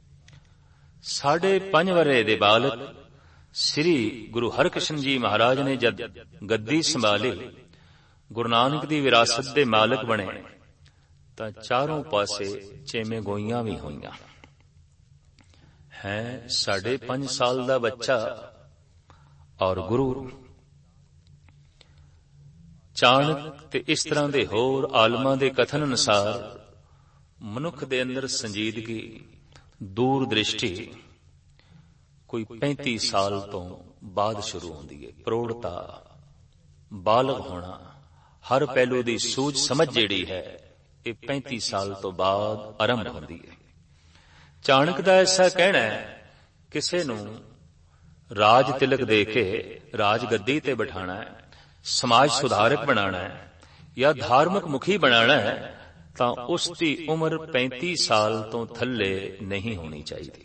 5.5 ਵਰ੍ਹੇ ਦੇ ਬਾਲਕ ਸ੍ਰੀ ਗੁਰੂ ਹਰਿਕ੍ਰਿਸ਼ਨ ਜੀ ਮਹਾਰਾਜ ਨੇ ਜਦ ਗੱਦੀ ਸੰਭਾਲੀ, ਗੁਰੂ ਨਾਨਕ ਦੀ ਵਿਰਾਸਤ ਦੇ ਮਾਲਕ ਬਣੇ, ਤਾਂ ਚਾਰੋਂ ਪਾਸੇ ਚੇਮੇ ਗੋਈਆਂ ਵੀ ਹੋਈਆਂ। ਹੈ 5.5 ਸਾਲ ਦਾ ਬੱਚਾ ਔਰ ਗੁਰੂ। ਚਾਣਕ ਤੇ ਇਸ ਤਰ੍ਹਾਂ ਦੇ ਹੋਰ ਆਲਮਾਂ ਦੇ ਕਥਨ ਅਨੁਸਾਰ ਮਨੁੱਖ ਦੇ ਅੰਦਰ ਸੰਜੀਦਗੀ, ਦੂਰ ਦ੍ਰਿਸ਼ਟੀ ਕੋਈ 35 ਸਾਲ ਤੋਂ ਬਾਅਦ ਸ਼ੁਰੂ ਹੁੰਦੀ ਹੈ। ਪ੍ਰੌੜਤਾ, ਬਾਲਗ ਹੋਣਾ, ਹਰ ਪਹਿਲੂ ਦੀ ਸੂਝ ਸਮਝ ਜਿਹੜੀ ਹੈ, ਇਹ 35 ਸਾਲ ਤੋਂ ਬਾਅਦ ਆਰੰਭ ਹੁੰਦੀ ਹੈ। ਚਾਣਕ ਦਾ ਐਸਾ ਕਹਿਣਾ ਹੈ, ਕਿਸੇ ਨੂੰ ਰਾਜ ਤਿਲਕ ਦੇ ਕੇ ਰਾਜ ਗੱਦੀ ਤੇ ਬਿਠਾਣਾ ਹੈ, ਸਮਾਜ ਸੁਧਾਰਕ ਬਣਾਣਾ ਹੈ ਜਾਂ ਧਾਰਮਿਕ ਮੁਖੀ ਬਣਾਣਾ ਹੈ, ਤਾਂ ਉਸ ਦੀ ਉਮਰ 35 ਸਾਲ ਤੋਂ ਥੱਲੇ ਨਹੀਂ ਹੋਣੀ ਚਾਹੀਦੀ।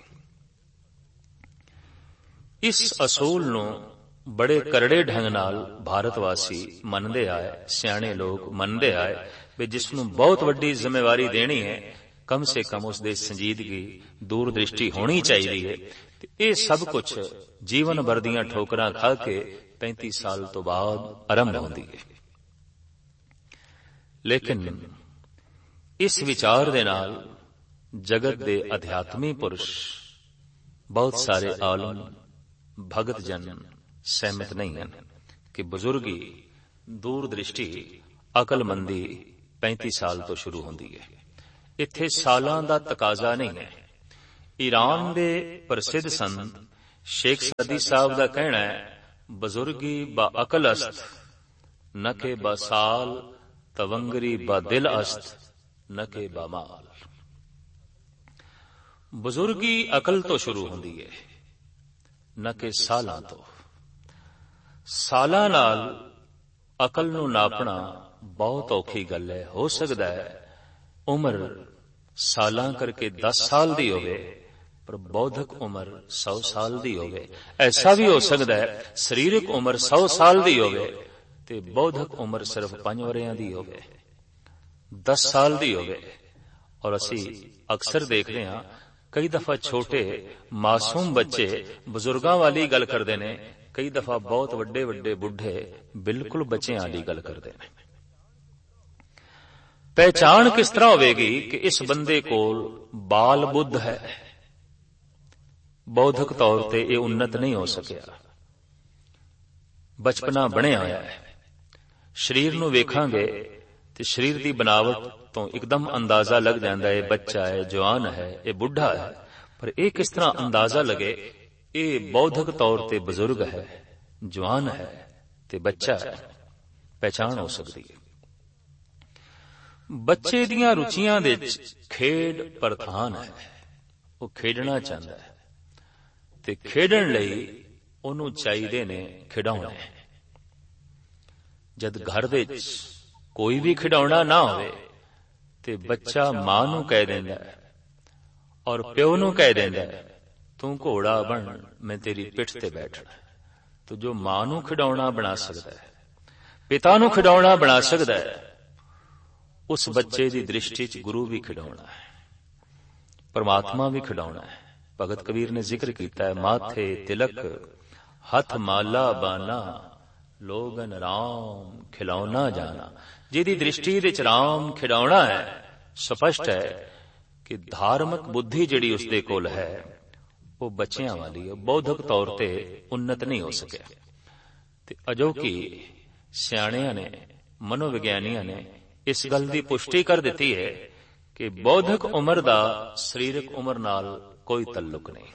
ਇਸ ਅਸੂਲ ਨੂੰ ਬੜੇ ਕਰੜੇ ਢੰਗ ਨਾਲ ਭਾਰਤ ਵਾਸੀ ਮੰਨਦੇ ਆਏ, ਸਿਆਣੇ ਲੋਕ ਮੰਨਦੇ ਆਏ ਵੀ ਜਿਸ ਨੂੰ ਬਹੁਤ ਵੱਡੀ ਜ਼ਿੰਮੇਵਾਰੀ ਦੇਣੀ ਹੈ, ਕਮ ਸੇ ਕਮ ਉਸ ਦੇ ਸੰਜੀਦਗੀ, ਦੂਰ ਦ੍ਰਿਸ਼ਟੀ ਹੋਣੀ ਚਾਹੀਦੀ ਹੈ। ਤੇ ਇਹ ਸਭ ਕੁਝ ਜੀਵਨ ਭਰ ਦੀਆਂ ਠੋਕਰਾਂ ਖਾ ਕੇ 35 ਸਾਲ ਤੋਂ ਬਾਅਦ ਆਰੰਭ ਹੁੰਦੀ ਹੈ। ਲੇਕਿਨ ਇਸ ਵਿਚਾਰ ਦੇ ਨਾਲ ਜਗਤ ਦੇ ਅਧਿਆਤਮੀ ਪੁਰਸ਼, ਬਹੁਤ ਸਾਰੇ ਆਲਮ, ਭਗਤ ਜਨ ਸਹਿਮਤ ਨਹੀਂ ਹਨ ਕਿ ਬਜ਼ੁਰਗੀ, ਦੂਰ ਦ੍ਰਿਸ਼ਟੀ, ਅਕਲਮੰਦੀ 35 ਸਾਲ ਤੋਂ ਸ਼ੁਰੂ ਹੁੰਦੀ ਹੈ। ਇੱਥੇ ਸਾਲਾਂ ਦਾ ਤਕਾਜ਼ਾ ਨਹੀਂ ਹੈ। ਈਰਾਨ ਦੇ ਪ੍ਰਸਿੱਧ ਸੰਤ ਸ਼ੇਖ ਸਾਦੀ ਸਾਹਿਬ ਦਾ ਕਹਿਣਾ ਹੈ, ਬਜ਼ੁਰਗੀ ਬਾ ਅਕਲ ਅਸਤ ਨ ਕੇ ਬਾ ਸਾਲ, ਤਵੰਗਰੀ ਬਾ ਦਿਲ ਅਸਤ ਨ ਕੇ ਬਾ ਮਾਲ। ਬਜ਼ੁਰਗੀ ਅਕਲ ਤੋਂ ਸ਼ੁਰੂ ਹੁੰਦੀ ਹੈ, ਨ ਕਿ ਸਾਲਾਂ ਤੋਂ। ਸਾਲਾਂ ਨਾਲ ਅਕਲ ਨੂੰ ਨਾਪਣਾ ਬਹੁਤ ਔਖੀ ਗੱਲ ਹੈ। ਹੋ ਸਕਦਾ ਹੈ ਉਮਰ ਸਾਲਾਂ ਕਰਕੇ 10 ਸਾਲ ਦੀ ਹੋਵੇ, ਪਰ ਬੌਧਿਕ ਉਮਰ 100 ਸਾਲ ਦੀ ਹੋਵੇ। ਐਸਾ ਵੀ ਹੋ ਸਕਦਾ ਹੈ ਸਰੀਰਕ ਉਮਰ 100 ਸਾਲ ਦੀ ਹੋਵੇ ਤੇ ਬੌਧਿਕ ਉਮਰ ਸਿਰਫ 5 ਵਰ੍ਹਿਆਂ ਦੀ ਹੋਵੇ, 10 ਸਾਲ ਦੀ ਹੋਵੇ। ਔਰ ਅਸੀਂ ਅਕਸਰ ਦੇਖਦੇ ਹਾਂ ਕਈ ਦਫਾ ਛੋਟੇ ਮਾਸੂਮ ਬੱਚੇ ਬਜ਼ੁਰਗਾਂ ਵਾਲੀ ਗੱਲ ਕਰਦੇ ਨੇ, ਕਈ ਦਫਾ ਬਹੁਤ ਵੱਡੇ ਵੱਡੇ ਬੁੱਢੇ ਬਿਲਕੁਲ ਬੱਚਿਆਂ ਵਾਲੀ ਗੱਲ ਕਰਦੇ ਨੇ। ਪਹਿਚਾਣ ਕਿਸ ਤਰ੍ਹਾਂ ਹੋਵੇਗੀ ਕਿ ਇਸ ਬੰਦੇ ਕੋਲ ਬਾਲ ਬੁੱਧ ਹੈ, ਬੌਧਿਕ ਤੌਰ ਤੇ ਇਹ ਉન્નਤ ਨਹੀਂ ਹੋ ਸਕਿਆ, ਬਚਪਨਾ ਬਣਿਆ ਹੋਇਆ ਹੈ। ਸਰੀਰ ਨੂੰ ਵੇਖਾਂਗੇ ਤੇ ਸਰੀਰ ਦੀ ਬਨਾਵਟ ਤੋਂ ਇੱਕਦਮ ਅੰਦਾਜ਼ਾ ਲੱਗ ਜਾਂਦਾ ਹੈ ਬੱਚਾ ਹੈ, ਜਵਾਨ ਹੈ, ਇਹ ਬੁੱਢਾ ਹੈ। ਪਰ ਇਹ ਕਿਸ ਤਰ੍ਹਾਂ ਅੰਦਾਜ਼ਾ ਲਗੇ ਇਹ ਬੌਧਿਕ ਤੌਰ ਤੇ ਬਜ਼ੁਰਗ ਹੈ, ਜਵਾਨ ਹੈ ਤੇ ਬੱਚਾ ਹੈ। ਪਹਿਚਾਣ ਹੋ ਸਕਦੀ ਹੈ। ਬੱਚੇ ਦੀਆਂ ਰੁਚੀਆਂ ਦੇ ਵਿੱਚ ਖੇਡ ਪ੍ਰਧਾਨ ਹੈ। ਉਹ ਖੇਡਣਾ ਚਾਹੁੰਦਾ ਹੈ ਤੇ ਖੇਡਣ ਲਈ ਉਹਨੂੰ ਚਾਹੀਦੇ ਨੇ ਖਿਡੌਣੇ। ਜਦ ਘਰ ਦੇ ਵਿੱਚ ਕੋਈ ਵੀ ਖਿਡੌਣਾ ਨਾ ਹੋਵੇ ਤੇ ਬੱਚਾ ਮਾਂ ਨੂੰ ਕਹਿ ਦਿੰਦਾ ਹੈ ਔਰ ਪਿਓ ਨੂੰ ਕਹਿ ਦਿੰਦਾ ਹੈ, ਤੂੰ ਘੋੜਾ ਬਣ, ਮੈਂ ਤੇਰੀ ਪਿੱਠ ਤੇ ਬੈਠਣਾ। ਤੋ ਜੋ ਮਾਂ ਨੂੰ ਖਿਡੌਣਾ ਬਣਾ ਸਕਦਾ ਹੈ, ਪਿਤਾ ਨੂੰ ਖਿਡੌਣਾ ਬਣਾ ਸਕਦਾ ਹੈ, ਉਸ ਬੱਚੇ ਦੀ ਦ੍ਰਿਸ਼ਟੀ ਚ ਗੁਰੂ ਵੀ ਖਿਡੌਣਾ ਹੈ, ਪਰਮਾਤਮਾ ਵੀ ਖਿਡੌਣਾ ਹੈ। ਭਗਤ ਕਬੀਰ ਨੇ ਜ਼ਿਕਰ ਕੀਤਾ ਹੈ, ਮਾਥੇ ਤਿਲਕ ਹੱਥ ਮਾਲਾ ਬਾਨਾ, ਲੋਗਨ ਰਾਮ ਖਿਲੌਣਾ ਜਾਣਾ। ਜਿਹਦੀ ਦ੍ਰਿਸ਼ਟੀ ਵਿੱਚ ਰਾਮ ਖਿਡੌਣਾ ਹੈ, ਸਪਸ਼ਟ ਹੈ ਕਿ ਧਾਰਮਿਕ ਬੁੱਧੀ ਜਿਹੜੀ ਉਸਦੇ ਕੋਲ ਹੈ ਉਹ ਬੱਚਿਆਂ ਵਾਲੀ ਹੈ, ਬੌਧਿਕ ਤੌਰ ਤੇ ਉન્નਤ ਨਹੀਂ ਹੋ ਸਕਿਆ। ਤੇ ਅਜੋਕੀ ਸਿਆਣਿਆਂ ਨੇ, ਮਨੋਵਿਗਿਆਨੀਆਂ ਨੇ ਇਸ ਗੱਲ ਦੀ ਪੁਸ਼ਟੀ ਕਰ ਦਿੱਤੀ ਹੈ ਕਿ ਬੌਧਿਕ ਉਮਰ ਦਾ ਸਰੀਰਕ ਉਮਰ ਨਾਲ ਕੋਈ ਤਾਲੁਕ ਨਹੀਂ।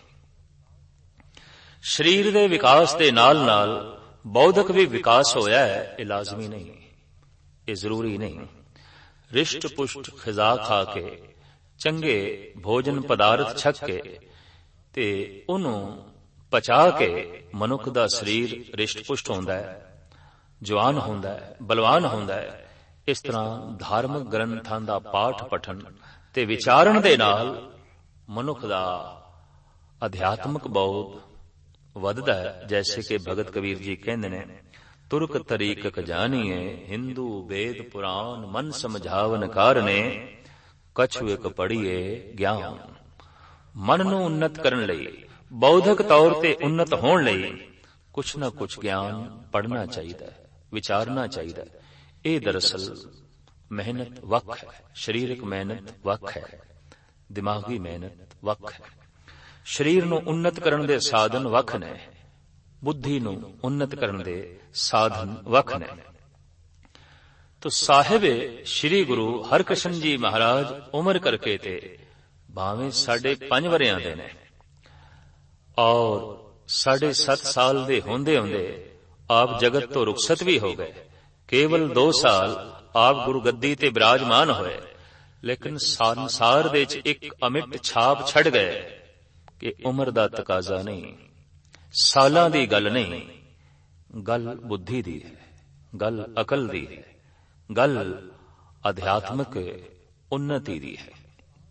ਸਰੀਰ ਦੇ ਵਿਕਾਸ ਦੇ ਨਾਲ ਨਾਲ ਬੌਧਿਕ ਵੀ ਵਿਕਾਸ ਹੋਇਆ ਹੈ, ਇਹ ਲਾਜ਼ਮੀ ਨਹੀਂ, ਇਹ ਜ਼ਰੂਰੀ ਨਹੀਂ। ਰਿਸ਼ਟ ਪੁਸ਼ਟ ਖਿਜ਼ਾ ਖਾ ਕੇ, ਚੰਗੇ ਭੋਜਨ ਪਦਾਰਥ ਛਕ ਕੇ ਤੇ ਉਹਨੂੰ ਪਚਾ ਕੇ ਮਨੁੱਖ ਦਾ ਸਰੀਰ ਰਿਸ਼ਟ ਪੁਸ਼ਟ ਹੁੰਦਾ ਹੈ, ਜਵਾਨ ਹੁੰਦਾ ਹੈ, ਬਲਵਾਨ ਹੁੰਦਾ ਹੈ। ਇਸ ਤਰ੍ਹਾਂ ਧਾਰਮਿਕ ਗ੍ਰੰਥਾਂ ਦਾ ਪਾਠ ਪਠਨ ਤੇ ਵਿਚਾਰਨ ਦੇ ਨਾਲ ਮਨੁੱਖ ਦਾ ਅਧਿਆਤਮਿਕ ਬੌਧ ਵੱਧਦਾ ਹੈ। ਜੈਸੇ ਕਿ ਭਗਤ ਕਬੀਰ ਜੀ ਕਹਿੰਦੇ ਨੇ, ਤੁਰਕ ਤਰੀਕਕ ਜਾਣੀਏ, ਹਿੰਦੂ ਵੇਦ ਪੁਰਾਣ ਮਨ ਸਮਝਾਵਨ ਕਾਰਨੇ, ਕਛੁ ਇਕ ਪੜੀਏ ਗਿਆਨ। ਮਨ ਨੂੰ ਉન્નਤ ਕਰਨ ਲਈ, ਬੌਧਿਕ ਤੌਰ ਤੇ ਉન્નਤ ਹੋਣ ਲਈ ਕੁਛ ਨਾ ਕੁਛ ਗਿਆਨ ਪੜ੍ਹਨਾ ਚਾਹੀਦਾ ਹੈ, ਵਿਚਾਰਨਾ ਚਾਹੀਦਾ ਹੈ। ਇਹ ਦਰਅਸਲ ਮਿਹਨਤ ਵੱਖ ਹੈ, ਸਰੀਰਕ ਮਿਹਨਤ ਵੱਖ ਹੈ, ਦਿਮਾਗੀ ਮਿਹਨਤ ਵੱਖ ਹੈ। ਸਰੀਰ ਨੂੰ ਉન્નਤ ਕਰਨ ਦੇ ਸਾਧਨ ਵੱਖ ਨੇ, ਬੁੱਧੀ ਨੂੰ ਉન્નਤ ਕਰਨ ਦੇ ਸਾਧਨ ਵੱਖ ਨੇ। ਤੋ ਸਾਹਿਬ ਸ੍ਰੀ ਗੁਰੂ ਹਰਕ੍ਰਿਸ਼ਨ ਜੀ ਮਹਾਰਾਜ ਉਮਰ ਕਰਕੇ ਤੇ ਭਾਵੇਂ 5.5 ਵਰ੍ਹਿਆਂ ਦੇ ਨੇ ਔਰ 7.5 ਸਾਲ ਦੇ ਹੁੰਦੇ ਹੁੰਦੇ ਆਪ ਜਗਤ ਤੋਂ ਰੁਖਸਤ ਵੀ ਹੋ ਗਏ। ਕੇਵਲ 2 ਸਾਲ ਆਪ ਗੁਰੂ ਗੱਦੀ ਤੇ ਬਿਰਾਜਮਾਨ ਹੋਏ, ਲੇਕਿਨ ਸੰਸਾਰ ਦੇ ਵਿੱਚ ਇੱਕ ਅਮਿਟ ਛਾਪ ਛੱਡ ਗਏ ਕਿ ਉਮਰ ਦਾ ਤਕਾਜ਼ਾ ਨਹੀਂ, ਸਾਲਾਂ ਦੀ ਗੱਲ ਨਹੀਂ, ਗੱਲ ਬੁੱਧੀ ਦੀ ਹੈ, ਗੱਲ ਅਕਲ ਦੀ ਹੈ, ਗੱਲ ਅਧਿਆਤਮਿਕ ਉન્નਤੀ ਦੀ ਹੈ।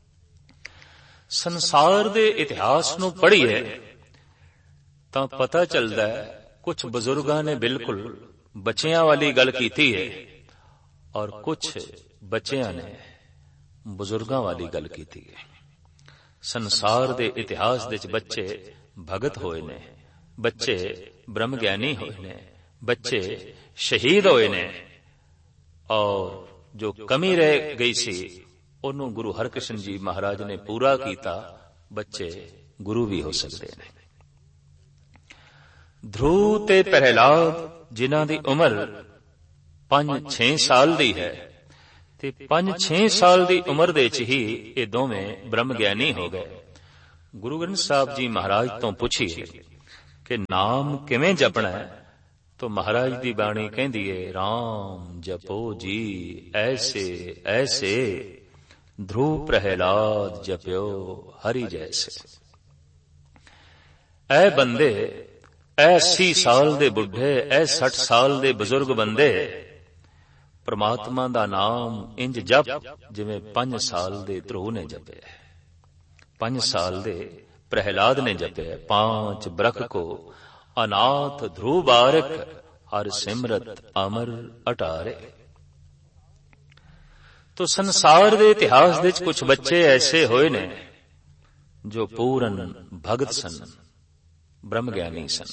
ਸੰਸਾਰ ਦੇ ਇਤਿਹਾਸ ਨੂੰ ਪੜ੍ਹੀਏ ਤਾਂ ਪਤਾ ਚੱਲਦਾ ਹੈ ਕੁਝ ਬਜ਼ੁਰਗਾਂ ਨੇ ਬਿਲਕੁਲ ਬੱਚਿਆਂ ਵਾਲੀ ਗੱਲ ਕੀਤੀ ਹੈ ਔਰ ਕੁਝ ਬੱਚਿਆਂ ਨੇ ਬਜ਼ੁਰਗਾਂ ਵਾਲੀ ਗੱਲ ਕੀਤੀ ਹੈ। ਸੰਸਾਰ ਦੇ ਇਤਿਹਾਸ ਦੇ ਵਿੱਚ ਬੱਚੇ ਭਗਤ ਹੋਏ ਨੇ, ਬੱਚੇ ਬ੍ਰਹਮ ਗਿਆਨੀ ਹੋਏ ਨੇ, ਬੱਚੇ ਸ਼ਹੀਦ ਹੋਏ ਨੇ ਔਰ ਜੋ ਕਮੀ ਰਹਿ ਗਈ ਸੀ ਉਹਨੂੰ ਗੁਰੂ ਹਰਕ੍ਰਿਸ਼ਨ ਜੀ ਮਹਾਰਾਜ ਨੇ ਪੂਰਾ ਕੀਤਾ। ਬੱਚੇ ਗੁਰੂ ਵੀ ਹੋ ਸਕਦੇ ਨੇ। ਧਰੂ ਤੇ ਪ੍ਰਹਿਲਾਦ ਜਿਨ੍ਹਾਂ ਦੀ ਉਮਰ 5-6 ਸਾਲ ਦੀ ਹੈ ਤੇ 5-6 ਸਾਲ ਦੀ ਉਮਰ ਦੇ ਵਿੱਚ ਹੀ ਇਹ ਦੋਵੇਂ ਬ੍ਰਹਮ ਗਿਆਨੀ ਹੋ ਗਏ। ਗੁਰੂ ਗ੍ਰੰਥ ਸਾਹਿਬ ਜੀ ਮਹਾਰਾਜ ਤੋਂ ਪੁੱਛੀਏ ਕਿ ਨਾਮ ਕਿਵੇਂ ਜਪਣਾ ਹੈ, तो महाराज दी बाणी कहती है, राम जपो जी ऐसे ऐसे, ध्रुव प्रहलाद जप्यो हरि जैसे। ऐ बंदे, ऐ 80 साल दे बुढ़े, ऐ 60 साल दे बुजुर्ग बंदे, परमात्मा दा नाम इंज जप जिवें 5 साल दे ध्रुव ने जपे, 5 साल दे प्रहलाद ने जपे, 5 बरख को अनाथ ध्रुव बारक, हर सिमरत अमर अटारे। तो संसार दे इतिहास दे कुछ बच्चे ऐसे होए ने जो पूरन भगत सन, ब्रह्म ज्ञानी सन।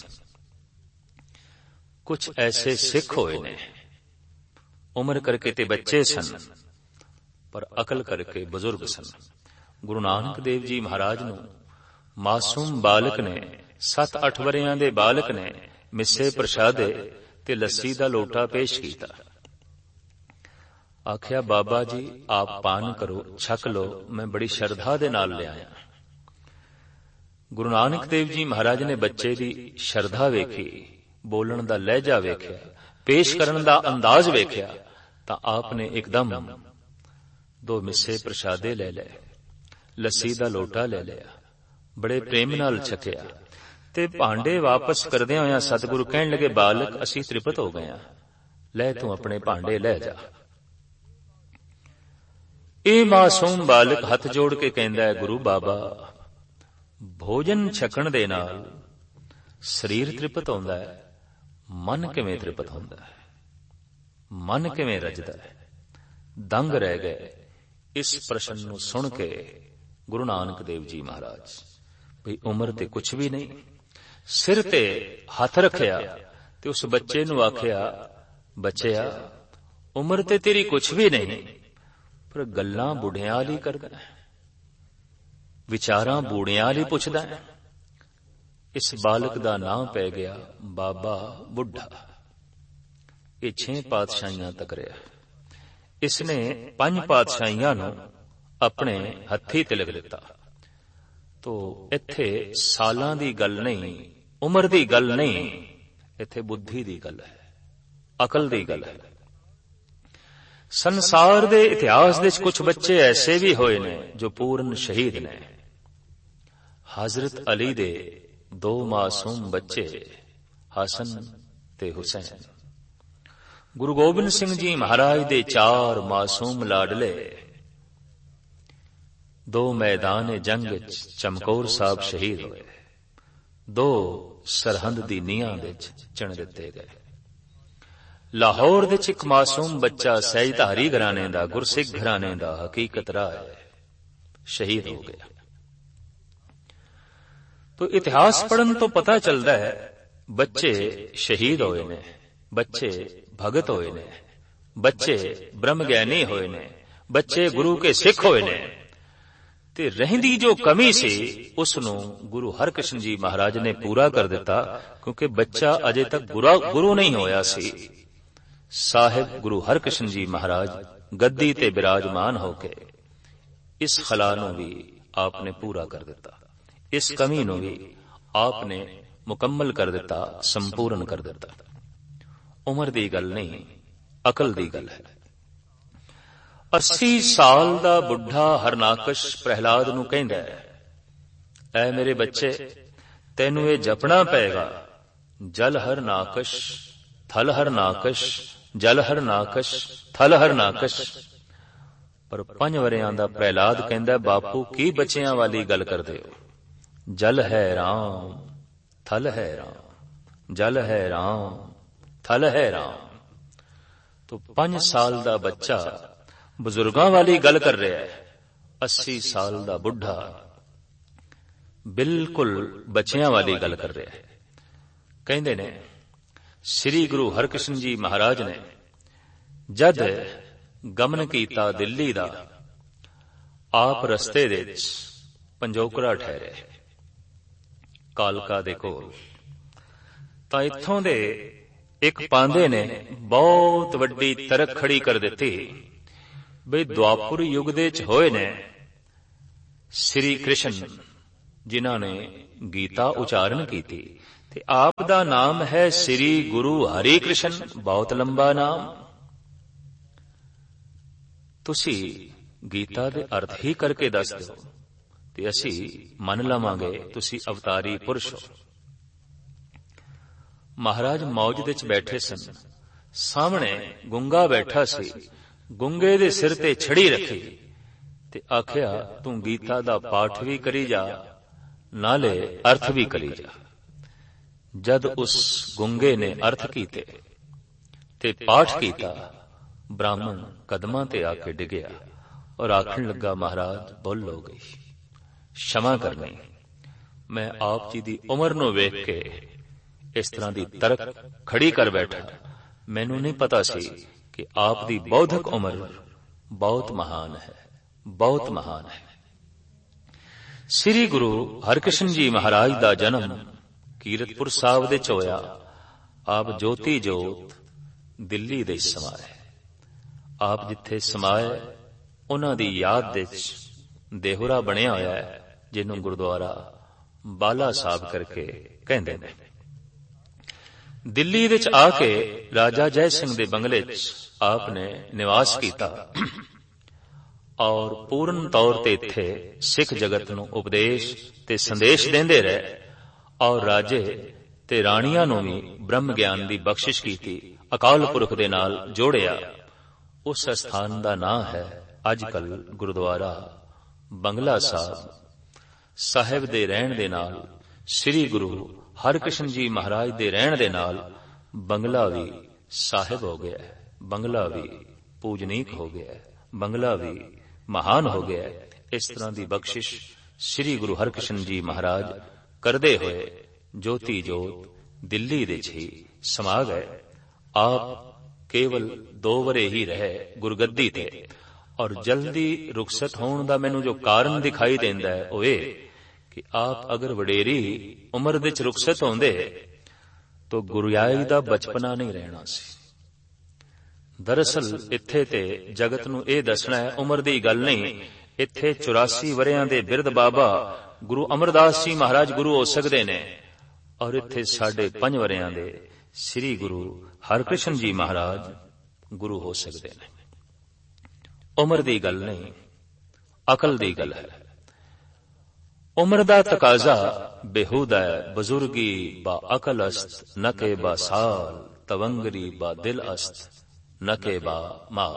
कुछ ऐसे सिख होए ने, उम्र करके ते बच्चे सन पर अकल करके बुजुर्ग सन। गुरु नानक देव जी महाराज नूं मासूम बालक ने, 7-8 वरियां दे बालक ने मिस्से प्रशादे ते लस्सी दा लोटा पेश कीता। आख्या बाबा जी आप पान करो, छक लो, मैं बड़ी श्रद्धा दे नाल ले आया। गुरु नानक देव जी महाराज ने बच्चे दी श्रद्धा वेखी, बोलण दा लहजा वेख्या, पेश करन दा अंदाज वेख्या, तां आपने एकदम 2 मिस्से प्रशादे ले लए, लस्सी दा लोटा ले लिया, बड़े प्रेम नाल छकिया ते भांडे वापस करदे होया सतगुरु कहण लगे, बालक असी तृप्त हो गए, ले तू अपने भांडे ले जा। ए मासूम बालक हथ जोड़ के कहंदा है, गुरु बाबा भोजन छकण दे नाल शरीर तृप्त होंदा है, मन किवें तृप्त होंदा है, मन किवें रजदा है? दंग रह गए इस प्रश्न नूं सुन के गुरु नानक देव जी महाराज। भई उम्र ते कुछ भी नहीं, सिर ते हथ रखिया ते उस बच्चे नूं आखिया, बच्चिया उम्र ते तेरी कुछ भी नहीं, पर गल्लां बुढ़ियां वाली करदा है, विचारां बूढ़ियां वाली पुछदा है। इस बालक दा नाम पै गया बाबा बुढ़ा। ये 6 पातशाहियां तक रहा। इसने 5 पातशाहियां नूं अपने हत्थी तिलक दिता। तो इत्थे सालां दी गल नहीं, उम्र दी गल नहीं, इत्थे बुद्धि दी गल है, अकल दी गल है। संसार दे इतिहास दे कुछ बच्चे ऐसे भी होए ने जो पूर्ण शहीद ने। हजरत अली दे 2 मासूम बच्चे हसन ते हुसैन, गुरु गोबिंद सिंह जी महाराज दे 4 मासूम लाडले 2 मैदान जंग चमकौर साहब शहीद होए, 2 सरहंद दी नीहां विच चण दिते गए। लाहौर दे एक मासूम बच्चा सैयधारी घराने दा, गुरसिख घराने दा हकीकत राय शहीद हो गया। तो इतिहास पढ़न तो पता चलता है बच्चे शहीद होए ने, बच्चे भगत होए ने, बच्चे ब्रह्म ज्ञानी होए ने, बच्चे गुरु के सिख होए ने। ते रहिंदी जो कमी सी उसनूं गुरु हरकृष्ण जी महाराज ने पूरा कर दिता, क्योंकि बच्चा अजे तक गुरु नहीं होया सी। साहिब गुरु हरकृष्ण जी महाराज गद्दी ते विराजमान होके इस खला नूं भी आपने पूरा कर दिता, इस कमी नूं भी आपने मुकम्मल कर दिता, संपूर्ण कर दिता। उम्र दी गल नहीं, अकल दी गल है। 80 साल दा बुढ़ा हरनाकश प्रहलाद नूं कहंदा है, ऐ मेरे बच्चे तैनूं ये जपना पेगा, जल हरनाकश थल हरनाकश, जल हरनाकश थल हरनाकश। पर 5 वरियां दा प्रहलाद कहंदा, बापू की बच्चियां वाली गल करदे हो? जल है राम थल है राम, जल है राम थल है राम। तो 5 साल दा बच्चा बुजुर्गां वाली गल कर रहा है, 80 साल दा बुढ़ा बिल्कुल बच्चियां वाली गल कर रहा है। कहंदे ने श्री गुरु हरकृष्ण जी महाराज ने जद गमन कीता दिल्ली दा, आप रस्ते दे विच पंजोकड़ा ठहरे कालका दे कोल। तां इत्थों दे एक पांदे ने बहुत वड्डी तरक खड़ी कर दिती ਬਈ ਦੁਆਪੁਰ ਯੁੱਗ ਦੇ ਚ ਹੋਏ ਨੇ ਸ੍ਰੀ ਕ੍ਰਿਸ਼ਨ ਜਿਨ੍ਹਾਂ ਨੇ ਗੀਤਾ ਉਚਾਰਨ ਕੀਤੀ, ਤੇ ਆਪ ਦਾ ਨਾਮ ਹੈ ਸ੍ਰੀ ਗੁਰੂ ਹਰਿ ਕ੍ਰਿਸ਼ਨ। ਬਹੁਤ ਲੰਬਾ ਨਾਮ। ਤੁਸੀਂ ਗੀਤਾ ਦੇ ਅਰਥ ਹੀ ਕਰਕੇ ਦੱਸ ਦਿਓ ਤੇ ਅਸੀਂ ਮੰਨ ਲਵਾਂਗੇ ਤੁਸੀਂ ਅਵਤਾਰੀ ਪੁਰਸ਼ ਹੋ। ਮਹਾਰਾਜ ਮੌਜ ਦੇ ਚ ਬੈਠੇ ਸਨ। ਸਾਹਮਣੇ ਗੁੰਗਾ ਬੈਠਾ ਸੀ। ਗੁੰਗੇ ਦੇ ਸਿਰ ਤੇ ਛੜੀ ਰੱਖੀ ਤੇ ਆਖਿਆ, ਤੂੰ ਗੀਤਾ ਦਾ ਪਾਠ ਵੀ ਕਰੀ ਜਾ, ਨਾਲੇ ਅਰਥ ਵੀ ਕਰੀ ਜਾ। ਜਦ ਉਸ ਗੁੰਗੇ ਨੇ ਅਰਥ ਕੀਤੇ ਤੇ ਪਾਠ ਕੀਤਾ, ਬ੍ਰਾਹਮਣ ਕਦਮਾਂ ਤੇ ਆ ਕੇ ਡਿੱਗਿਆ ਔਰ ਆਖਣ ਲੱਗਾ, ਮਹਾਰਾਜ ਭੁੱਲ ਹੋ ਗਈ, क्षमा करनी। मैं आप जी दी उम्र नूं वेख के इस तरह दी तरक खड़ी कर बैठा। मैनू नहीं पता सी कि आप दी बौद्धिक उम्र बहुत महान है, बहुत महान है। श्री गुरु हरकृष्ण जी महाराज दा जन्म कीरतपुर साहिब दे च होया। आप ज्योति जोत दिल्ली दे समाए। आप जिथे समाए उन्हां दी याद दे देहुरा बनिया होया है, जिन्हों गुरुद्वारा बाला साहब करके कहते हैं। दिल्ली विच आके राजा जय सिंह दे बंगले च आपने निवास किया और पूर्ण तौर ते इत्थे सिख जगत नूं उपदेश ते संदेश देंदे रहे और राजे ते राणियां नूं भी ब्रह्म ज्ञान दी बख्शिश कीती, अकाल पुरख दे नाल जोड़िया। उस स्थान दा नाम है अजकल गुरुद्वारा बंगला साहिब दे रहण दे नाल श्री गुरु हरकृष्ण जी महाराज दे रहण दे नाल बंगला भी साहिब हो गया है, बंगला भी पूजनीक हो गया है, बंगला भी महान हो गया है। इस तरह की बख्शिश श्री गुरु हरकृष्ण जी महाराज करदे हुए ज्योति जोत दिल्ली दे ही समा गए। आप केवल 2 वरे ही रहे गुरगद्दी ते और जल्दी रुखसत होने का मैनू जो कारण दिखाई देंदा है वो ये कि आप अगर वडेरी उम्र दे च रुखसत होंदे तो गुरुयाई दा बचपना नहीं रहना सी। दरअसल इत्थे ते जगत नू ये दसना है, उम्र दी गल नहीं। इत्थे 84 वरियां दे बिरध बाबा गुरु अमरदास जी महाराज गुरु हो सकते ने और इत्थे 5.5 वरियां दे श्री गुरु हरकृष्ण जी महाराज गुरु हो सकते ने। उम्र दी गल नहीं, अकल दी गल है। उम्र दा तकाजा बेहूदा है। बुजुर्गी बा अकल अस्त न के बा साल, तवंगरी बा दिल अस्त न के बा माल।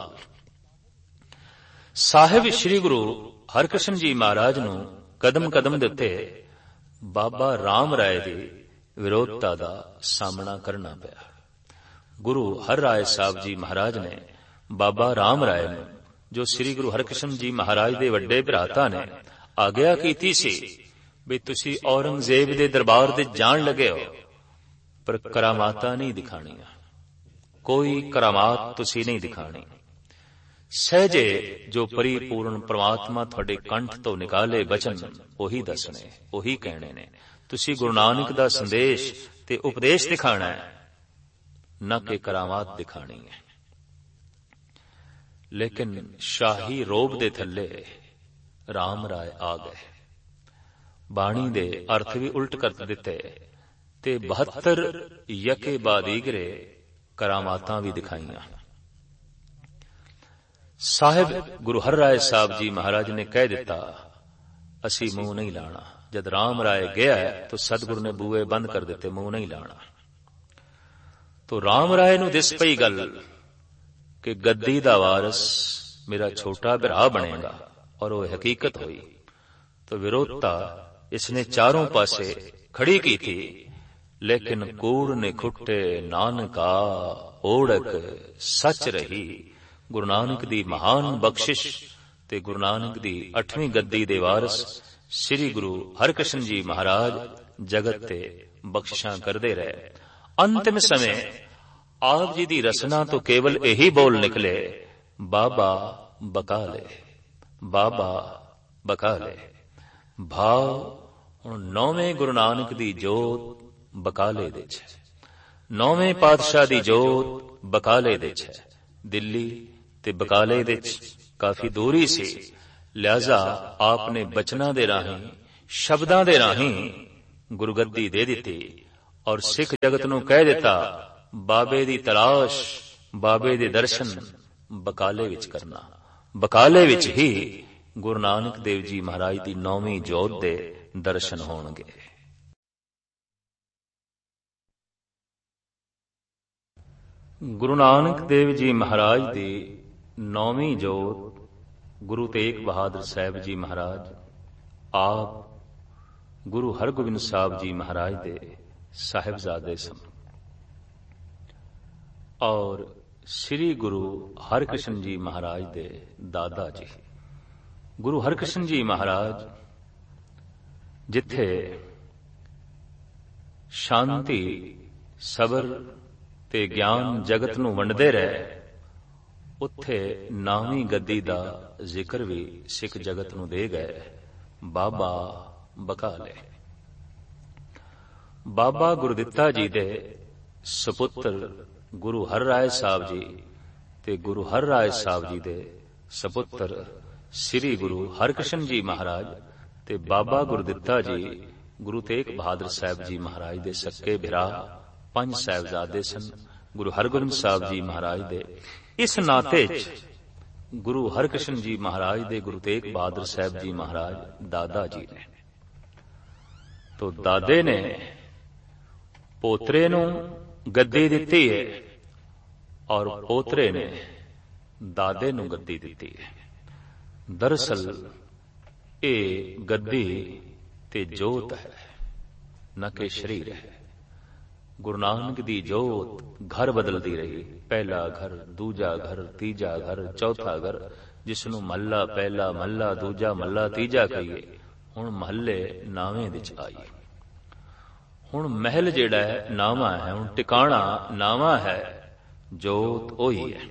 साहिब श्री गुरु हरकृष्ण जी महाराज नू कदम कदम दिते बाबा राम राय दी विरोधता दा सामना करना पिया। गुरु हर राय साहब जी महाराज ने बाबा राम राय नू जो श्री गुरु हरकृष्ण जी महाराज दे वड्डे भराता ने आग्या कीती सी भी तुसी औरंगजेब दे दरबार दे जान लगे हो पर करामाता नहीं दिखाणियां, कोई करामात तुसी नहीं दिखाणी। सहजे जो परिपूर्ण परमात्मा तुहाडे कंठ तो निकाले बचन ओही दसने, ओही कहने ने। तुसी गुरु नानक दा संदेश ते उपदेश दिखाना है, न कि करामात दिखानी है। लेकिन शाही रोब दे थल्ले राम राय आ गए। बाणी दे अर्थ भी उल्ट कर दिते ते 72 यके बादीगरे करामातां भी दिखाईयां। साहिब गुरु हर राय साहब जी महाराज ने कह दिता असी मुंह नहीं लाना। जद राम राय गया है तो सतगुरु ने बूए बंद कर दिते, मुंह नहीं लाना। तो राम राय नू दिस पई गल कि गद्दी दा वारस मेरा छोटा भरा बनेगा और वो हकीकत हुई। तो विरोधता इसने चारों पासे खड़ी की थी। लेकिन कूड़ ने खुट्टे नानका ओढ़क सच रही। गुरु नानक दी महान बख्शिश ते गुरु नानक दी 8वीं गद्दी दे वारस श्री गुरु हरकृष्ण जी महाराज जगत ते बख्शिशां करदे रहे। अंतिम समय आप जी दी रसना तो केवल यही बोल निकले बाबा बका ले, बाबा बका ले। भाव हुण 9वें गुरु नानक दी जोत बकाले दे छे, 9वें पातशाह दी जोत बकाले दे छे। दिल्ली ते बकाले दे ਕਾਫੀ ਦੂਰ ਹੀ ਸੀ। ਲਿਹਾਜ਼ਾ ਆਪ ਨੇ ਬਚਨਾਂ ਦੇ ਰਾਹੀਂ, ਸ਼ਬਦਾਂ ਦੇ ਰਾਹੀਂ ਗੁਰਗੱਦੀ ਦੇ ਦਿੱਤੀ ਔਰ ਸਿੱਖ ਜਗਤ ਨੂੰ ਕਹਿ ਦਿੱਤਾ, ਬਾਬੇ ਦੀ ਤਲਾਸ਼, ਬਾਬੇ ਦੇ ਦਰਸ਼ਨ ਬਕਾਲੇ ਵਿੱਚ ਕਰਨਾ। ਬਕਾਲੇ ਵਿੱਚ ਹੀ ਗੁਰੂ ਨਾਨਕ ਦੇਵ ਜੀ ਮਹਾਰਾਜ ਦੀ 9ਵੀਂ ਜੋਤ ਦੇ ਦਰਸ਼ਨ ਹੋਣਗੇ। ਗੁਰੂ ਨਾਨਕ ਦੇਵ ਜੀ ਮਹਾਰਾਜ ਦੀ 9ਵੀਂ ਜੋਤ ਗੁਰੂ ਤੇਗ ਬਹਾਦਰ ਸਾਹਿਬ ਜੀ ਮਹਾਰਾਜ ਆਪ ਗੁਰੂ ਹਰਗੋਬਿੰਦ ਸਾਹਿਬ ਜੀ ਮਹਾਰਾਜ ਦੇ ਸਾਹਿਬਜ਼ਾਦੇ ਸਨ ਔਰ ਸ੍ਰੀ ਗੁਰੂ ਹਰਿਕ੍ਰਿਸ਼ਨ ਜੀ ਮਹਾਰਾਜ ਦੇ ਦਾਦਾ ਜੀ। ਗੁਰੂ ਹਰਿਕ੍ਰਿਸ਼ਨ ਜੀ ਮਹਾਰਾਜ ਜਿੱਥੇ ਸ਼ਾਂਤੀ, ਸਬਰ ਤੇ ਗਿਆਨ ਜਗਤ ਨੂੰ ਵੰਡਦੇ ਰਹੇ, ਉੱਥੇ 9ਵੀਂ ਗੱਦੀ ਦਾ ਜ਼ਿਕਰ ਵੀ ਸਿੱਖ ਜਗਤ ਨੂੰ ਦੇ ਗਏ, ਬਾਬਾ ਬਕਾਲੇ। ਬਾਬਾ ਗੁਰਦਿੱਤਾ ਜੀ ਦੇ ਸਪੁੱਤਰ ਗੁਰੂ ਹਰਿਰਾਏ ਸਾਹਿਬ ਜੀ ਤੇ ਗੁਰੂ ਹਰਿਰਾਏ ਸਾਹਿਬ ਜੀ ਦੇ ਸਪੁੱਤਰ ਸ੍ਰੀ ਗੁਰੂ ਹਰਿਕ੍ਰਿਸ਼ਨ ਜੀ ਮਹਾਰਾਜ ਤੇ ਬਾਬਾ ਗੁਰਦਿੱਤਾ ਜੀ ਗੁਰੂ ਤੇਗ ਬਹਾਦਰ ਸਾਹਿਬ ਜੀ ਮਹਾਰਾਜ ਦੇ ਸੱਕੇ ਭਰਾ 5 ਸਾਹਿਬਜ਼ਾਦੇ ਸਨ। ਗੁਰੂ ਹਰਗੋਬਿੰਦ ਸਾਹਿਬ ਜੀ ਮਹਾਰਾਜ ਦੇ ਇਸ ਨਾਤੇ 'ਚ ਗੁਰੂ ਹਰਿਕ੍ਰਿਸ਼ਨ ਜੀ ਮਹਾਰਾਜ ਦੇ ਗੁਰੂ ਤੇਗ ਬਹਾਦਰ ਸਾਹਿਬ ਜੀ ਮਹਾਰਾਜ ਦਾਦਾ ਜੀ ਨੇ। ਤੋ ਦਾਦੇ ਨੇ ਪੋਤਰੇ ਨੂੰ ਗੱਦੀ ਦਿੱਤੀ ਹੈ ਔਰ ਪੋਤਰੇ ਨੇ ਦਾਦੇ ਨੂੰ ਗੱਦੀ ਦਿੱਤੀ ਹੈ। ਦਰਅਸਲ ਇਹ ਗੱਦੀ ਤੇ ਜੋਤ ਹੈ, ਨਾ ਕਿ ਸਰੀਰ ਹੈ। ਗੁਰੂ ਨਾਨਕ ਦੀ ਜੋਤ ਘਰ ਬਦਲਦੀ ਰਹੀ, ਪਹਿਲਾ ਘਰ, ਦੂਜਾ ਘਰ, ਤੀਜਾ ਘਰ, ਚੌਥਾ ਘਰ, ਜਿਸ ਨੂੰ ਮਹੱਲਾ ਪਹਿਲਾ, ਮਹੱਲਾ ਦੂਜਾ, ਮਹੱਲਾ ਤੀਜਾ ਕਹੀਏ। ਹੁਣ ਮਹੱਲੇ 9ਵੇਂ ਵਿੱਚ ਆਈਏ। ਹੁਣ ਮਹਿਲ ਜਿਹੜਾ ਹੈ ਨਾਵਾਂ ਹੈ, ਹੁਣ ਟਿਕਾਣਾ ਨਾਵਾਂ ਹੈ, ਜੋਤ ਉਹੀ ਹੈ।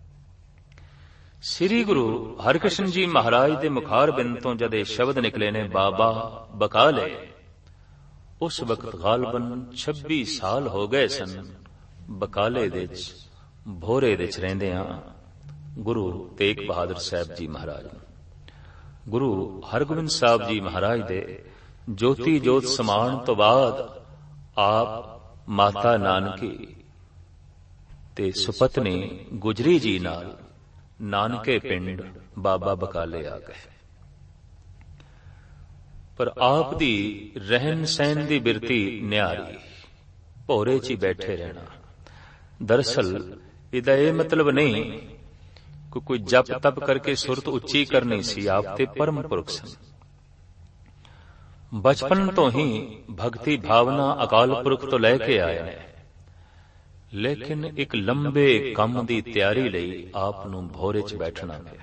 ਸ੍ਰੀ ਗੁਰੂ ਹਰਿਕ੍ਰਿਸ਼ਨ ਜੀ ਮਹਾਰਾਜ ਦੇ ਮੁਖਾਰ ਬਿੰਦ ਤੋਂ ਜਦ ਇਹ ਸ਼ਬਦ ਨਿਕਲੇ ਨੇ, ਬਾਬਾ ਬਕਾਲੇ, ਉਸ ਵਕਤ ਗਾਲਬਨ 26 ਸਾਲ ਹੋ ਗਏ ਸਨ ਬਕਾਲੇ ਦੇ ਵਿੱਚ, ਭੋਰੇ ਦੇ ਵਿੱਚ ਰਹਿੰਦੇ ਹਾਂ ਗੁਰੂ ਤੇਗ ਬਹਾਦਰ ਸਾਹਿਬ ਜੀ ਮਹਾਰਾਜ ਨੂੰ। ਗੁਰੂ ਹਰਗੋਬਿੰਦ ਸਾਹਿਬ ਜੀ ਮਹਾਰਾਜ ਦੇ ਜੋਤੀ ਜੋਤ ਸਮਾਣ ਤੋਂ ਬਾਅਦ ਆਪ ਮਾਤਾ ਨਾਨਕੀ ਤੇ ਸੁਪਤਨੀ ਗੁਜਰੀ ਜੀ ਨਾਲ ਨਾਨਕੇ ਪਿੰਡ ਬਾਬਾ ਬਕਾਲੇ ਆ ਗਏ। ਪਰ ਆਪ ਦੀ ਰਹਿਣ ਸਹਿਣ ਦੀ ਬਿਰਤੀ ਨਿਆਰੀ, ਭੋਰੇ 'ਚ ਹੀ ਬੈਠੇ ਰਹਿਣਾ। ਦਰਅਸਲ ਇਹਦਾ ਇਹ ਮਤਲਬ ਨਹੀਂ ਕਿ ਕੋਈ ਜਪ ਤਪ ਕਰਕੇ ਸੁਰਤ ਉੱਚੀ ਕਰਨੀ ਸੀ। ਆਪ ਤੇ ਪਰਮ ਪੁਰਖ ਸਨ। ਬਚਪਨ ਤੋਂ ਹੀ ਭਗਤੀ ਭਾਵਨਾ ਅਕਾਲ ਪੁਰਖ ਤੋਂ ਲੈ ਕੇ ਆਏ ਨੇ, ਲੇਕਿਨ ਇੱਕ ਲੰਬੇ ਕੰਮ ਦੀ ਤਿਆਰੀ ਲਈ ਆਪ ਨੂੰ ਭੋਰੇ 'ਚ ਬੈਠਣਾ ਪਿਆ।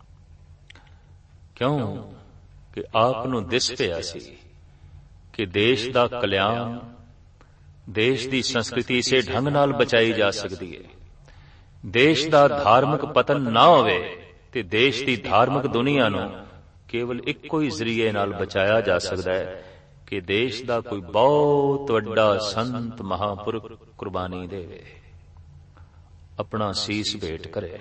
ਕਿਉਂ ਕਿ ਆਪ ਨੂੰ ਦਿਸ ਪਿਆ ਸੀ ਕਿ ਦੇਸ਼ ਦਾ ਕਲਿਆਣ, ਦੇਸ਼ ਦੀ ਸੰਸਕ੍ਰਿਤੀ ਇਸੇ ਢੰਗ ਨਾਲ ਬਚਾਈ ਜਾ ਸਕਦੀ ਹੈ। ਦੇਸ਼ ਦਾ ਧਾਰਮਿਕ ਪਤਨ ਨਾ ਹੋਵੇ ਤੇ ਦੇਸ਼ ਦੀ ਧਾਰਮਿਕ ਦੁਨੀਆ ਨੂੰ ਕੇਵਲ ਇੱਕੋ ਹੀ ਜ਼ਰੀਏ ਨਾਲ ਬਚਾਇਆ ਜਾ ਸਕਦਾ ਹੈ ਕਿ ਦੇਸ਼ ਦਾ ਕੋਈ ਬਹੁਤ ਵੱਡਾ ਸੰਤ ਮਹਾਂਪੁਰਖ ਕੁਰਬਾਨੀ ਦੇਵੇ, ਆਪਣਾ ਸੀਸ ਭੇਟ ਕਰੇ।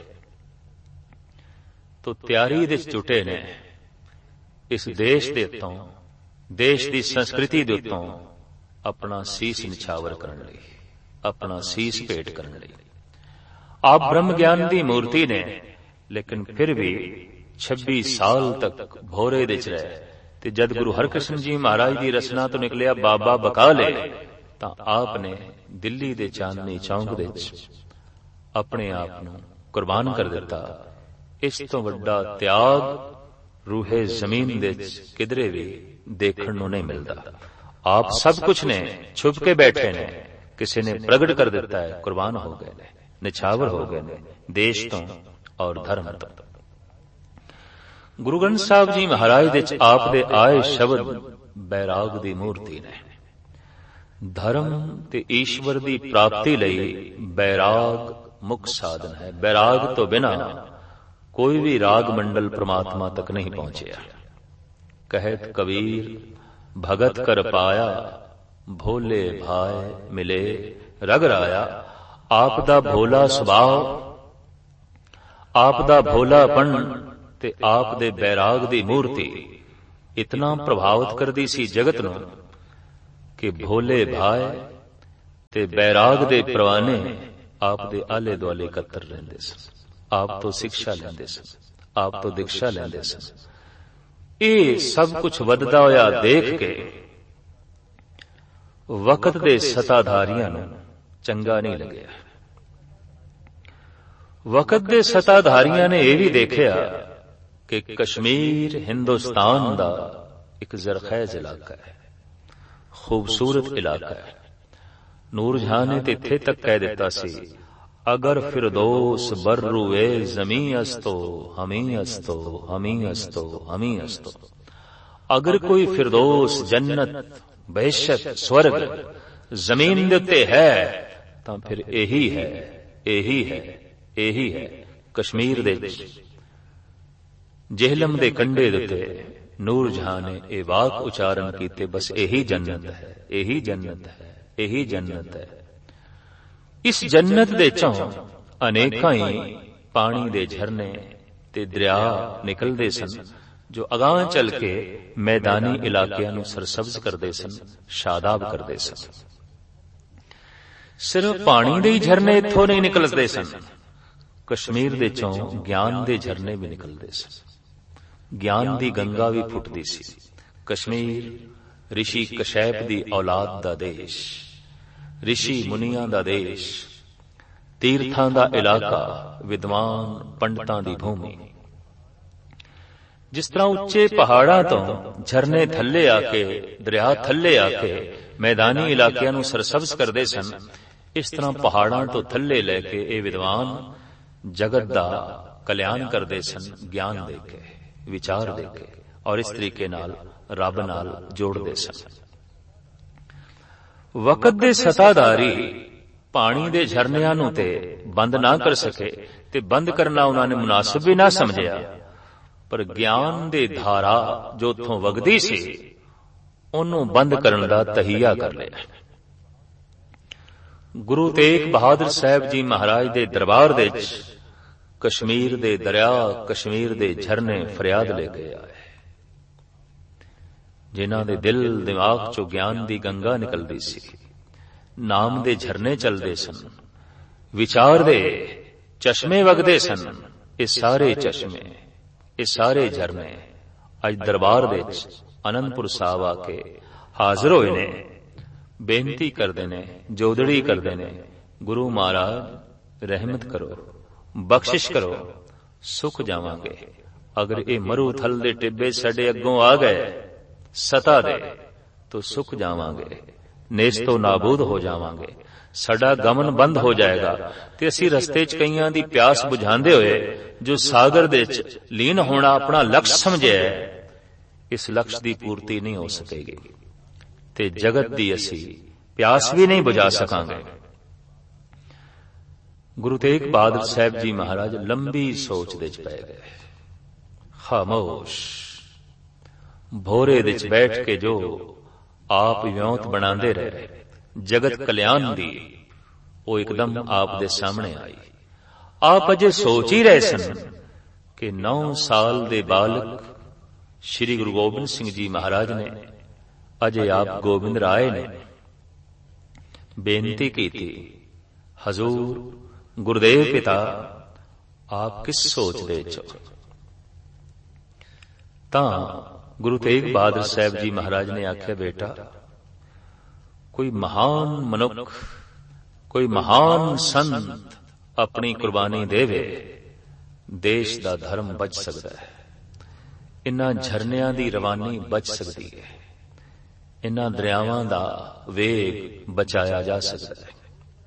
ਤੋ ਤਿਆਰੀ ਦੇ ਜੁਟੇ ਨੇ ਇਸ ਦੇਸ਼ ਦੇ ਉੱਤੋਂ, ਦੇਸ਼ ਦੀ ਸੰਸਕ੍ਰਿਤੀ ਦੇ ਉੱਤੋਂ ਆਪਣਾ ਸੀਸ ਨਿਛਾਵਰ ਕਰਨ ਲਈ, ਆਪਣਾ ਸੀਸ ਭੇਟ ਕਰਨ ਲਈ। ਆਪ ਬ੍ਰਹਮ ਗਿਆਨ ਦੀ ਮੂਰਤੀ ਨੇ, ਲੇਕਿਨ ਫਿਰ ਵੀ 26 ਸਾਲ ਤੱਕ ਭੋਰੇ ਦੇ 'ਚ ਰਹੇ। ਤੇ ਜਦ ਗੁਰੂ ਹਰਿਕ੍ਰਿਸ਼ਨ ਜੀ ਮਹਾਰਾਜ ਦੀ ਰਚਨਾ ਤੋਂ ਨਿਕਲਿਆ ਬਾਬਾ ਬਕਾਲੇ, ਤਾਂ ਆਪ ਨੇ ਦਿੱਲੀ ਦੇ ਚਾਂਦਨੀ ਚੌਂਕ ਦੇ 'ਚ ਆਪਣੇ ਆਪ ਨੂੰ ਕੁਰਬਾਨ ਕਰ ਦਿੱਤਾ। ਇਸ ਤੋਂ ਵੱਡਾ ਤਿਆਗ ਰੂਹੇ ਜ਼ਮੀਨ ਦੇ 'ਚ ਕਿਧਰੇ ਵੀ ਦੇਖਣ ਨੂੰ ਨਹੀਂ ਮਿਲਦਾ। ਆਪ ਸਭ ਕੁਝ ਨੇ ਛੁਪ ਕੇ ਬੈਠੇ ਨੇ, ਕਿਸੇ ਨੇ ਪ੍ਰਗਟ ਕਰ ਦਿੱਤਾ ਹੈ, ਕੁਰਬਾਨ ਹੋ ਗਏ ਨੇ, ਨਿਛਾਵਰ ਹੋ ਗਏ ਨੇ ਦੇਸ਼ ਤੋਂ ਔਰ ਧਰਮ ਤੋਂ। ਗੁਰੂ ਗ੍ਰੰਥ ਸਾਹਿਬ ਜੀ ਮਹਾਰਾਜ ਦੇ 'ਚ ਆਪ ਦੇ ਆਏ ਸ਼ਬਦ ਬੈਰਾਗ ਦੀ ਮੂਰਤੀ ਨੇ। ਧਰਮ ਤੇ ਈਸ਼ਵਰ ਦੀ ਪ੍ਰਾਪਤੀ ਲਈ ਬੈਰਾਗ ਮੁੱਖ ਸਾਧਨ ਹੈ। ਬੈਰਾਗ ਤੋਂ ਬਿਨਾਂ ਕੋਈ ਵੀ ਰਾਗ ਮੰਡਲ ਪ੍ਰਮਾਤਮਾ ਤੱਕ ਨਹੀਂ ਪਹੁੰਚਿਆ। ਕਹਿਤ ਕਬੀਰ ਭਗਤ ਕਰ ਪਾਇਆ, ਭੋਲੇ ਭਾਏ ਮਿਲੇ ਰਗ ਰਾਇਆ। ਆਪ ਦਾ ਭੋਲਾ ਸੁਭਾਅ, ਆਪ ਦਾ ਭੋਲਾਪਣ ਤੇ ਆਪ ਦੇ ਬੈਰਾਗ ਦੀ ਮੂਰਤੀ ਇਤਨਾ ਪ੍ਰਭਾਵਿਤ ਕਰਦੀ ਸੀ ਜਗਤ ਨੂੰ ਕਿ ਭੋਲੇ ਭਾਏ ਤੇ ਬੈਰਾਗ ਦੇ ਪ੍ਰਵਾਨੇ ਆਪ ਦੇ ਆਲੇ ਦੁਆਲੇ ਇਕੱਤਰ ਰਹਿੰਦੇ ਸਨ, ਆਪ ਤੋਂ ਸਿੱਖਿਆ ਲੈਂਦੇ ਸਨ, ਆਪ ਤੋਂ ਦੀਕਸ਼ਾ ਲੈਂਦੇ ਸਨ। ਇਹ ਸਭ ਕੁਝ ਵੱਧਦਾ ਹੋਇਆ ਦੇਖ ਕੇ ਵਕਤ ਦੇ ਸਤਾਧਾਰੀਆਂ ਨੂੰ ਚੰਗਾ ਨਹੀਂ ਲੱਗਿਆ। ਵਕਤ ਦੇ ਸਤਾਧਾਰੀਆਂ ਨੇ ਇਹ ਵੀ ਦੇਖਿਆ ਕਿ ਕਸ਼ਮੀਰ ਹਿੰਦੁਸਤਾਨ ਦਾ ਇੱਕ ਜ਼ਰਖੈਜ਼ ਇਲਾਕਾ ਹੈ, ਖੂਬਸੂਰਤ ਇਲਾਕਾ ਹੈ। ਨੂਰਜਹਾਂ ਨੇ ਤੇ ਇੱਥੇ ਤੱਕ ਕਹਿ ਦਿੱਤਾ ਸੀ, ਅਗਰ ਫਿਰਦੌਸ ਬਰੂਏ ਜ਼ਮੀਂ ਅਸਤੋ ਹਮੀ ਅਸਤੋ ਹਮੀ ਅਸਤੋ ਹਮੀ ਅਸਤੋ। ਅਗਰ ਕੋਈ ਫਿਰਦੌਸ ਜੰਨਤ ਬਹਿਸ਼ਤ ਸਵਰਗ ਜ਼ਮੀਨ ਦੇ ਉੱਤੇ ਹੈ ਤਾਂ ਫਿਰ ਇਹੀ ਹੈ, ਇਹੀ ਹੈ, ਇਹੀ ਹੈ। ਕਸ਼ਮੀਰ ਦੇ ਵਿੱਚ ਜਿਹਲਮ ਦੇ ਕੰਢੇ ਦੇ ਉੱਤੇ ਨੂਰਜਹਾਂ ਨੇ ਇਹ ਵਾਕ ਉਚਾਰਨ ਕੀਤੇ, ਬਸ ਇਹੀ ਜੰਨਤ ਹੈ, ਇਹੀ ਜੰਨਤ ਹੈ, ਇਹੀ ਜੰਨਤ ਹੈ। ਇਸ ਜੰਨਤ ਦੇ ਚੋਂ ਅਨੇਕਾਂ ਹੀ ਪਾਣੀ ਦੇ ਝਰਨੇ ਤੇ ਦਰਿਆ ਨਿਕਲਦੇ ਸਨ, ਜੋ ਅਗਾਂਹ ਚੱਲ ਕੇ ਮੈਦਾਨੀ ਇਲਾਕਿਆਂ ਨੂੰ ਸਰਸਬਜ਼ ਕਰਦੇ ਸਨ, ਸ਼ਾਦਾਬ ਕਰਦੇ ਸਨ। ਸਿਰਫ ਪਾਣੀ ਦੇ ਹੀ ਝਰਨੇ ਇੱਥੋਂ ਨਹੀਂ ਨਿਕਲਦੇ ਸਨ, ਕਸ਼ਮੀਰ ਦੇ ਚੋਂ ਗਿਆਨ ਦੇ ਝਰਨੇ ਵੀ ਨਿਕਲਦੇ ਸਨ। ਗਿਆਨ ਦੀ ਗੰਗਾ ਵੀ ਫੁੱਟਦੀ ਸੀ। ਕਸ਼ਮੀਰ ਰਿਸ਼ੀ ਕਸ਼ੈਪ ਦੀ ਔਲਾਦ ਦਾ ਦੇਸ਼, ਰਿਸ਼ੀ ਮੁਨੀਆਂ ਦਾ ਦੇਸ਼, ਤੀਰਥਾਂ ਦਾ ਇਲਾਕਾ, ਵਿਦਵਾਨ ਪੰਡਤਾਂ ਦੀ ਭੂਮੀ। ਜਿਸ ਤਰ੍ਹਾਂ ਉੱਚੇ ਪਹਾੜਾਂ ਤੋਂ ਝਰਨੇ ਥੱਲੇ ਆ ਕੇ, ਦਰਿਆ ਥੱਲੇ ਆ ਕੇ ਮੈਦਾਨੀ ਇਲਾਕਿਆਂ ਨੂੰ ਸਰਸਬਜ਼ ਕਰਦੇ ਸਨ, ਇਸ ਤਰ੍ਹਾਂ ਪਹਾੜਾਂ ਤੋਂ ਥੱਲੇ ਲੈ ਕੇ ਇਹ ਵਿਦਵਾਨ ਜਗਤ ਦਾ ਕਲਿਆਣ ਕਰਦੇ ਸਨ, ਗਿਆਨ ਦੇ ਕੇ, ਵਿਚਾਰ ਦੇ ਕੇ, ਔਰ ਇਸ ਤਰੀਕੇ ਨਾਲ ਰੱਬ ਨਾਲ ਜੋੜਦੇ ਸਨ। ਵਕਤ ਦੇ ਸਤਾਧਾਰੀ ਪਾਣੀ ਦੇ ਝਰਨਿਆਂ ਨੂੰ ਤੇ ਬੰਦ ਨਾ ਕਰ ਸਕੇ, ਤੇ ਬੰਦ ਕਰਨਾ ਉਹਨਾਂ ਨੇ ਮੁਨਾਸਿਬ ਵੀ ਨਾ ਸਮਝਿਆ, ਪਰ ਗਿਆਨ ਦੇ ਧਾਰਾ ਜੋ ਉੱਥੋਂ ਵਗਦੀ ਸੀ ਉਹਨੂੰ ਬੰਦ ਕਰਨ ਦਾ ਤਹੀਆ ਕਰ ਲਿਆ। ਗੁਰੂ ਤੇਗ ਬਹਾਦਰ ਸਾਹਿਬ ਜੀ ਮਹਾਰਾਜ ਦੇ ਦਰਬਾਰ ਦੇ ਵਿੱਚ ਕਸ਼ਮੀਰ ਦੇ ਦਰਿਆ, ਕਸ਼ਮੀਰ ਦੇ ਝਰਨੇ ਫਰਿਆਦ ਲੈ ਕੇ ਆਏ। ਜਿਨ੍ਹਾਂ ਦੇ ਦਿਲ ਦਿਮਾਗ ਚੋਂ ਗਿਆਨ ਦੀ ਗੰਗਾ ਨਿਕਲਦੀ ਸੀ, ਨਾਮ ਦੇ ਝਰਨੇ ਚੱਲਦੇ ਸਨ, ਵਿਚਾਰ ਦੇ ਚਸ਼ਮੇ ਵਗਦੇ ਸਨ, ਇਹ ਸਾਰੇ ਚਸ਼ਮੇ, ਇਹ ਸਾਰੇ ਝਰਨੇ ਅੱਜ ਦਰਬਾਰ ਦੇ ਵਿੱਚ ਅਨੰਦਪੁਰ ਸਾਹਿਬ ਆ ਕੇ ਹਾਜ਼ਰ ਹੋਏ ਨੇ, ਬੇਨਤੀ ਕਰਦੇ ਨੇ, ਜੋਦੜੀ ਕਰਦੇ ਨੇ, ਗੁਰੂ ਮਹਾਰਾਜ ਰਹਿਮਤ ਕਰੋ, ਬਖਸ਼ਿਸ਼ ਕਰੋ, ਸੁੱਕ ਜਾਵਾਂਗੇ। ਅਗਰ ਇਹ ਮਰੂ ਥਲ ਦੇ ਟਿੱਬੇ ਸਾਡੇ ਅੱਗੋਂ ਆ ਗਏ ਸਤਾ ਦੇ, ਤਾਂ ਸੁੱਕ ਜਾਵਾਂਗੇ, ਨੇਸਤੋ ਨਾਬੂਦ ਹੋ ਜਾਵਾਂਗੇ, ਸਾਡਾ ਗਮਨ ਬੰਦ ਹੋ ਜਾਏਗਾ, ਤੇ ਅਸੀਂ ਰਸਤੇ 'ਚ ਕਈਆਂ ਦੀ ਪਿਆਸ ਬੁਝਾਉਂਦੇ ਹੋਏ ਜੋ ਸਾਗਰ ਦੇ ਵਿੱਚ ਲੀਨ ਹੋਣਾ ਆਪਣਾ ਲਕਸ਼ ਸਮਝਿਆ, ਇਸ ਲਕਸ਼ ਦੀ ਪੂਰਤੀ ਨਹੀਂ ਹੋ ਸਕੇਗੀ, ਤੇ ਜਗਤ ਦੀ ਅਸੀਂ ਪਿਆਸ ਵੀ ਨਹੀਂ ਬੁਝਾ ਸਕਾਂਗੇ। ਗੁਰੂ ਤੇਗ ਬਹਾਦਰ ਸਾਹਿਬ ਜੀ ਮਹਾਰਾਜ ਲੰਬੀ ਸੋਚ ਦੇ ਵਿੱਚ ਪੈ ਗਏ। ਖਾਮੋਸ਼ ਭੋਰੇ ਦੇ ਵਿੱਚ ਬੈਠ ਕੇ ਜੋ ਆਪ ਵਿਉਂਤ ਬਣਾਉਂਦੇ ਰਹੇ ਜਗਤ ਕਲਿਆਣ ਦੀ, ਉਹ ਇੱਕਦਮ ਆਪ ਦੇ ਸਾਹਮਣੇ ਆਈ। ਆਪ ਅਜੇ ਸੋਚ ਹੀ ਰਹੇ ਸਨ ਕਿ 9 ਸਾਲ ਦੇ ਬਾਲਕ ਸ਼੍ਰੀ ਗੁਰੂ ਗੋਬਿੰਦ ਸਿੰਘ ਜੀ ਮਹਾਰਾਜ ਨੇ, ਅਜੇ ਆਪ ਗੋਬਿੰਦ ਰਾਏ ਨੇ, ਬੇਨਤੀ ਕੀਤੀ, ਹਜ਼ੂਰ ਗੁਰਦੇਵ ਪਿਤਾ ਆਪ ਕਿਸ ਸੋਚਦੇ ਚੋ? ਤਾਂ ਗੁਰੂ ਤੇਗ ਬਹਾਦਰ ਸਾਹਿਬ ਜੀ ਮਹਾਰਾਜ ਨੇ ਆਖਿਆ, ਬੇਟਾ ਕੋਈ ਮਹਾਨ ਮਨੁੱਖ, ਕੋਈ ਮਹਾਨ ਸੰਤ ਆਪਣੀ ਕੁਰਬਾਨੀ ਦੇਵੇ, ਦੇਸ਼ ਦਾ ਧਰਮ ਬਚ ਸਕਦਾ ਹੈ, ਇਨ੍ਹਾਂ ਝਰਨਿਆਂ ਦੀ ਰਵਾਨੀ ਬਚ ਸਕਦੀ ਹੈ, ਇਨ੍ਹਾਂ ਦਰਿਆਵਾਂ ਦਾ ਵੇਗ ਬਚਾਇਆ ਜਾ ਸਕਦਾ ਹੈ।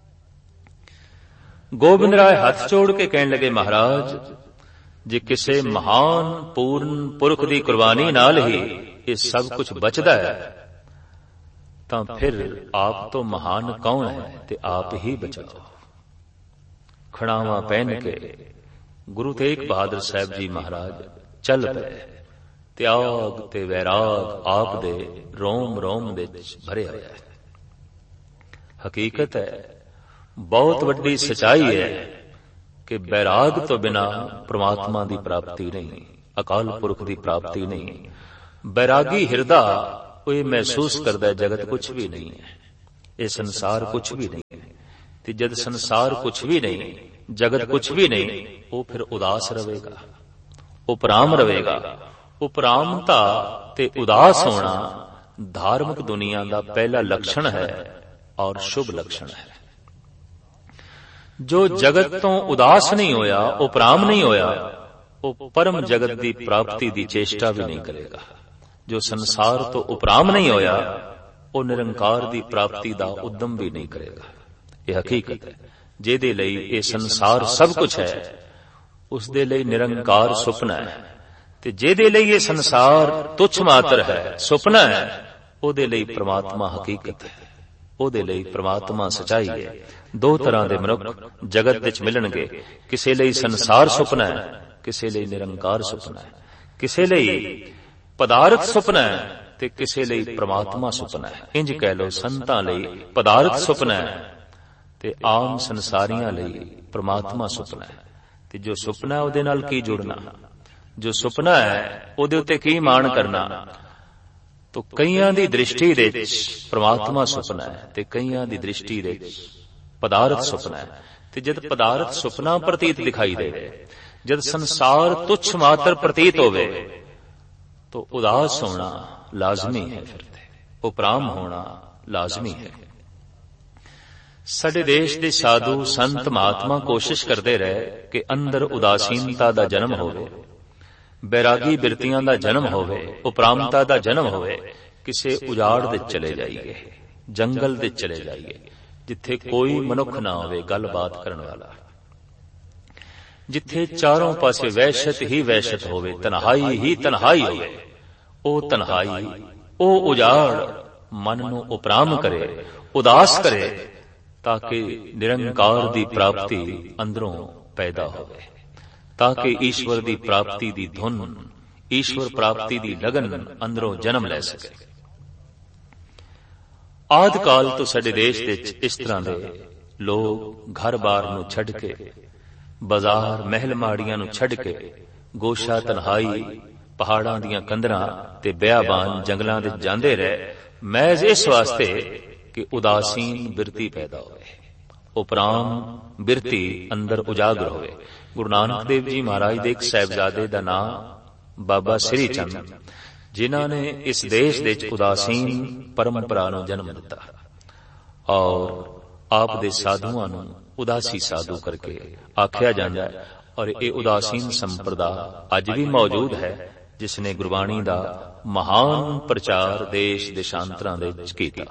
ਗੋਬਿੰਦ ਰਾਏ ਹੱਥ ਜੋੜ ਕੇ ਕਹਿਣ ਲੱਗੇ, ਮਹਾਰਾਜ ਜੇ ਕਿਸੇ ਮਹਾਨ ਪੂਰਨ ਪੁਰਖ ਦੀ ਕੁਰਬਾਨੀ ਨਾਲ ਹੀ ਇਹ ਸਭ ਕੁਝ ਬਚਦਾ ਹੈ, ਤਾਂ ਫਿਰ ਆਪ ਤੋਂ ਮਹਾਨ ਕੌਣ ਹੈ, ਤੇ ਆਪ ਹੀ ਬਚਾਓ। ਖੜਾਵਾਂ ਪਹਿਨ ਕੇ ਗੁਰੂ ਤੇਗ ਬਹਾਦਰ ਸਾਹਿਬ ਜੀ ਮਹਾਰਾਜ ਚੱਲ ਪਏ। ਤਿਆਗ ਤੇ ਵੈਰਾਗ ਆਪ ਦੇ ਰੋਮ ਰੋਮ ਦੇ ਵਿੱਚ ਭਰਿਆ ਹੋਇਆ ਹੈ। ਹਕੀਕਤ ਹੈ, ਬਹੁਤ ਵੱਡੀ ਸਚਾਈ ਹੈ ਕਿ ਬੈਰਾਗ ਤੋਂ ਬਿਨਾ ਪ੍ਰਮਾਤਮਾ ਦੀ ਪ੍ਰਾਪਤੀ ਨਹੀਂ, ਅਕਾਲ ਪੁਰਖ ਦੀ ਪ੍ਰਾਪਤੀ ਨਹੀਂ। ਬੈਰਾਗੀ ਹਿਰਦਾ ਉਹ ਇਹ ਮਹਿਸੂਸ ਕਰਦਾ ਜਗਤ ਕੁਛ ਵੀ ਨਹੀਂ ਹੈ, ਇਹ ਸੰਸਾਰ ਕੁਛ ਵੀ ਨਹੀਂ ਹੈ। ਤੇ ਜਦ ਸੰਸਾਰ ਕੁਛ ਵੀ ਨਹੀਂ, ਜਗਤ ਕੁਛ ਵੀ ਨਹੀਂ, ਉਹ ਫਿਰ ਉਦਾਸ ਰਹੇਗਾ, ਉਪਰਾਮ ਰਹੇਗਾ। ਉਪਰਾਮਤਾ ਤੇ ਉਦਾਸ ਹੋਣਾ ਧਾਰਮਿਕ ਦੁਨੀਆ ਦਾ ਪਹਿਲਾ ਲੱਛਣ ਹੈ ਔਰ ਸ਼ੁਭ ਲੱਛਣ ਹੈ। ਜੋ ਜਗਤ ਤੋਂ ਉਦਾਸ ਨਹੀਂ ਹੋਇਆ, ਉਪਰਾਮ ਨਹੀਂ ਹੋਇਆ, ਉਹ ਪਰਮ ਜਗਤ ਦੀ ਪ੍ਰਾਪਤੀ ਦੀ ਚੇਸ਼ਟਾ ਵੀ ਨਹੀਂ ਕਰੇਗਾ। ਜੋ ਸੰਸਾਰ ਤੋਂ ਉਪਰਾਮ ਨਹੀਂ ਹੋਇਆ, ਉਹ ਨਿਰੰਕਾਰ ਦੀ ਪ੍ਰਾਪਤੀ ਦਾ ਉਦਮ ਵੀ ਨਹੀਂ ਕਰੇਗਾ। ਇਹ ਹਕੀਕਤ ਹੈ। ਜਿਹਦੇ ਲਈ ਇਹ ਸੰਸਾਰ ਸਭ ਕੁਝ ਹੈ, ਉਸ ਦੇ ਲਈ ਨਿਰੰਕਾਰ ਸੁਪਨਾ ਹੈ। ਤੇ ਜਿਹਦੇ ਲਈ ਇਹ ਸੰਸਾਰ ਤੁੱਛ ਮਾਤਰ ਹੈ, ਸੁਪਨਾ ਹੈ, ਉਹਦੇ ਲਈ ਪ੍ਰਮਾਤਮਾ ਹਕੀਕਤ ਹੈ, ਉਹਦੇ ਲਈ ਪ੍ਰਮਾਤਮਾ ਸਚਾਈ ਹੈ। ਦੋ ਤਰ੍ਹਾਂ ਦੇ ਮਨੁੱਖ ਜਗਤ ਵਿੱਚ ਮਿਲਣਗੇ, ਕਿਸੇ ਲਈ ਸੰਸਾਰ ਸੁਪਨਾ ਹੈ, ਕਿਸੇ ਲਈ ਨਿਰੰਕਾਰ ਸੁਪਨਾ ਹੈ, ਕਿਸੇ ਲਈ ਪਦਾਰਥ ਸੁਪਨਾ ਹੈ ਤੇ ਕਿਸੇ ਲਈ ਪ੍ਰਮਾਤਮਾ ਸੁਪਨਾ ਹੈ। ਇੰਜ ਕਹਿ ਲਓ, ਸੰਤਾਂ ਲਈ ਪਦਾਰਥ ਸੁਪਨਾ ਹੈ ਤੇ ਆਮ ਸੰਸਾਰੀਆਂ ਲਈ ਪ੍ਰਮਾਤਮਾ ਸੁਪਨਾ ਹੈ। ਤੇ ਜੋ ਸੁਪਨਾ ਉਹਦੇ ਨਾਲ ਕੀ ਜੁੜਨਾ, ਜੋ ਸੁਪਨਾ ਹੈ ਉਹਦੇ ਉੱਤੇ ਕੀ ਮਾਣ ਕਰਨਾ। ਤੋ ਕਈਆਂ ਦੀ ਦ੍ਰਿਸ਼ਟੀ ਦੇ ਵਿੱਚ ਪ੍ਰਮਾਤਮਾ ਸੁਪਨਾ ਹੈ ਤੇ ਕਈਆਂ ਦੀ ਦ੍ਰਿਸ਼ਟੀ ਦੇ ਵਿੱਚ ਪਦਾਰਥ ਸੁਪਨਾ ਹੈ। ਤੇ ਜਦ ਪਦਾਰਥ ਸੁਪਨਾ ਪ੍ਰਤੀਤ ਦਿਖਾਈ ਦੇਵੇ, ਜਦ ਸੰਸਾਰ ਤੁੱਛ ਮਾਤਰ ਪ੍ਰਤੀਤ ਹੋਵੇ, तो उदास होना लाजमी है, फिर उपराम होना लाजमी है। साडे देश दे साधु संत महात्मा कोशिश करते रहे कि अंदर उदासीनता दा जन्म होवे, बैरागी बिरतियां दा जन्म होवे, उपरामता दा जन्म होवे। किसे उजाड़ दे चले जाइए, जंगल दे चले जाइए, जिथे कोई मनुख ना होवे गलबात करने वाला, जिथे चारों पासे वहशत ही वहशत होवे, तन्हाई ही तन्हाई होवे। ओ तन्हाई, ओ उजाड़ मन नू उपराम करे, उदास करे, ताकि निरंकार दी प्राप्ति अंदरों पैदा होवे, ताकि ईश्वर दी प्राप्ति दी धुन, ईश्वर प्राप्ति दी लगन अंदरों जन्म ले सके। आदि काल तो साडे देश विच इस तरह दे लोग घर बार नू छड़ के, बाजार महल माड़ियां नू छड़ के, गोशा तन्हाई पहाड़ां दियां कंदरां ते बियाबान जंगलां दे जांदे रहे, महज इस वास्ते कि उदासीन बिरती पैदा होवे, उपराम बिरती अंदर उजागर होवे। गुरु नानक देव जी महाराज दे एक साहिबजादे दा नाम बाबा श्री चंद, जिन्हां ने इस देश दे उदासीन परंपरा नूं जन्म दिता और आप दे साधुआं नूं उदासी साधु करके आख्या जांदा है। और ये उदासीन संप्रदा अज भी मौजूद है, जिसने गुरबाणी दा महान प्रचार देश देशांतरां दे विच कीता।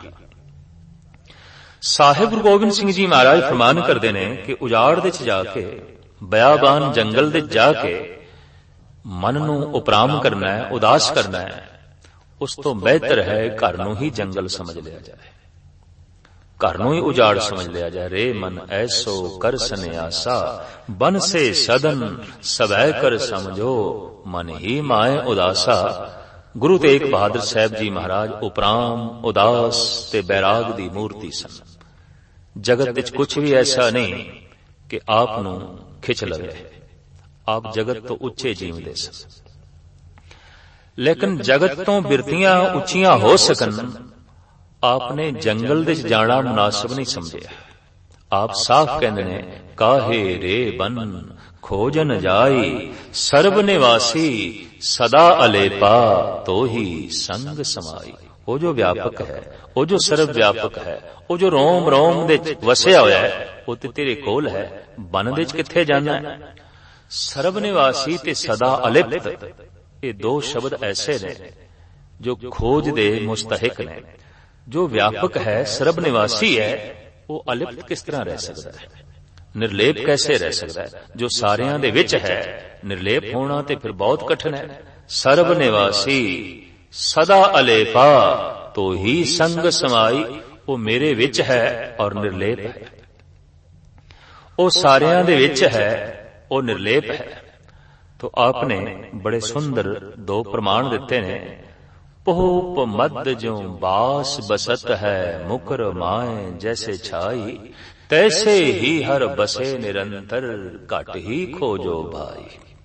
साहिब गुरु गोबिंद सिंह जी महाराज फरमान करते ने कि उजाड़ दे च जाके, बयाबान जंगल दे जाके मन नू उपराम करना है, उदास करना है, उस तो बेहतर है घर नू ही जंगल समझ लिया जाए, घर नू ही उजाड़ समझ लिया जाए। रे मन ऐसो कर सन्यासा, बन से सदन सवै कर समझो, मन ही माए उदासा। गुरु तेग बहादुर साहब जी महाराज उपराम, उदास ते बैराग दी मूर्ति सन। जगत विच कुछ भी ऐसा नहीं कि आप नू खिच लवे, आप जगत तो उच्चे जीवदे सन, लेकिन जगत तो बिरतियां उच्चियां हो सकन, आपने जंगल दे जाना मुनासिब नहीं समझिया। आप साफ कहंदे ने, काहे रे बन खोजन जाई, सर्व निवासी सदा अलेपा, तो ही संग समाई। वो जो व्यापक है, वो जो सर्व व्यापक है, वो जो रोम रोम दे वसिया होया है, वो ते तेरे कोल है, बन दे किथे जाना है। सर्व निवासी ते सदा अलिप्त, ये दो शब्द ऐसे ने जो खोज दे मुस्तहिक ने। जो व्यापक है, सर्व निवासी है, वो अलिप्त किस तरह रह सकता है, निर्लेप कैसे रह सकता है। जो सारियां दे विच है, निर्लेप होना ते फिर बहुत कठिन है। सर्व निवासी सदा अलेपा, तो ही संग समाई, वो मेरे विच है और निर्लेप है, वो सारियां दे विच है, वो निर्लेप है। तो आपने बड़े सुंदर दो प्रमाण दिते ने। पोप मद जो बास बसत है, मुकर माए जैसे छाई, तैसे ही हर बसे निरंतर, घट ही खोजो भाई।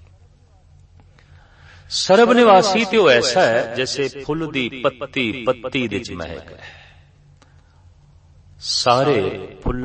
सरब निवासी तो ऐसा है जैसे फुल दी पत्ती पत्ती विच महक है। सारे फुल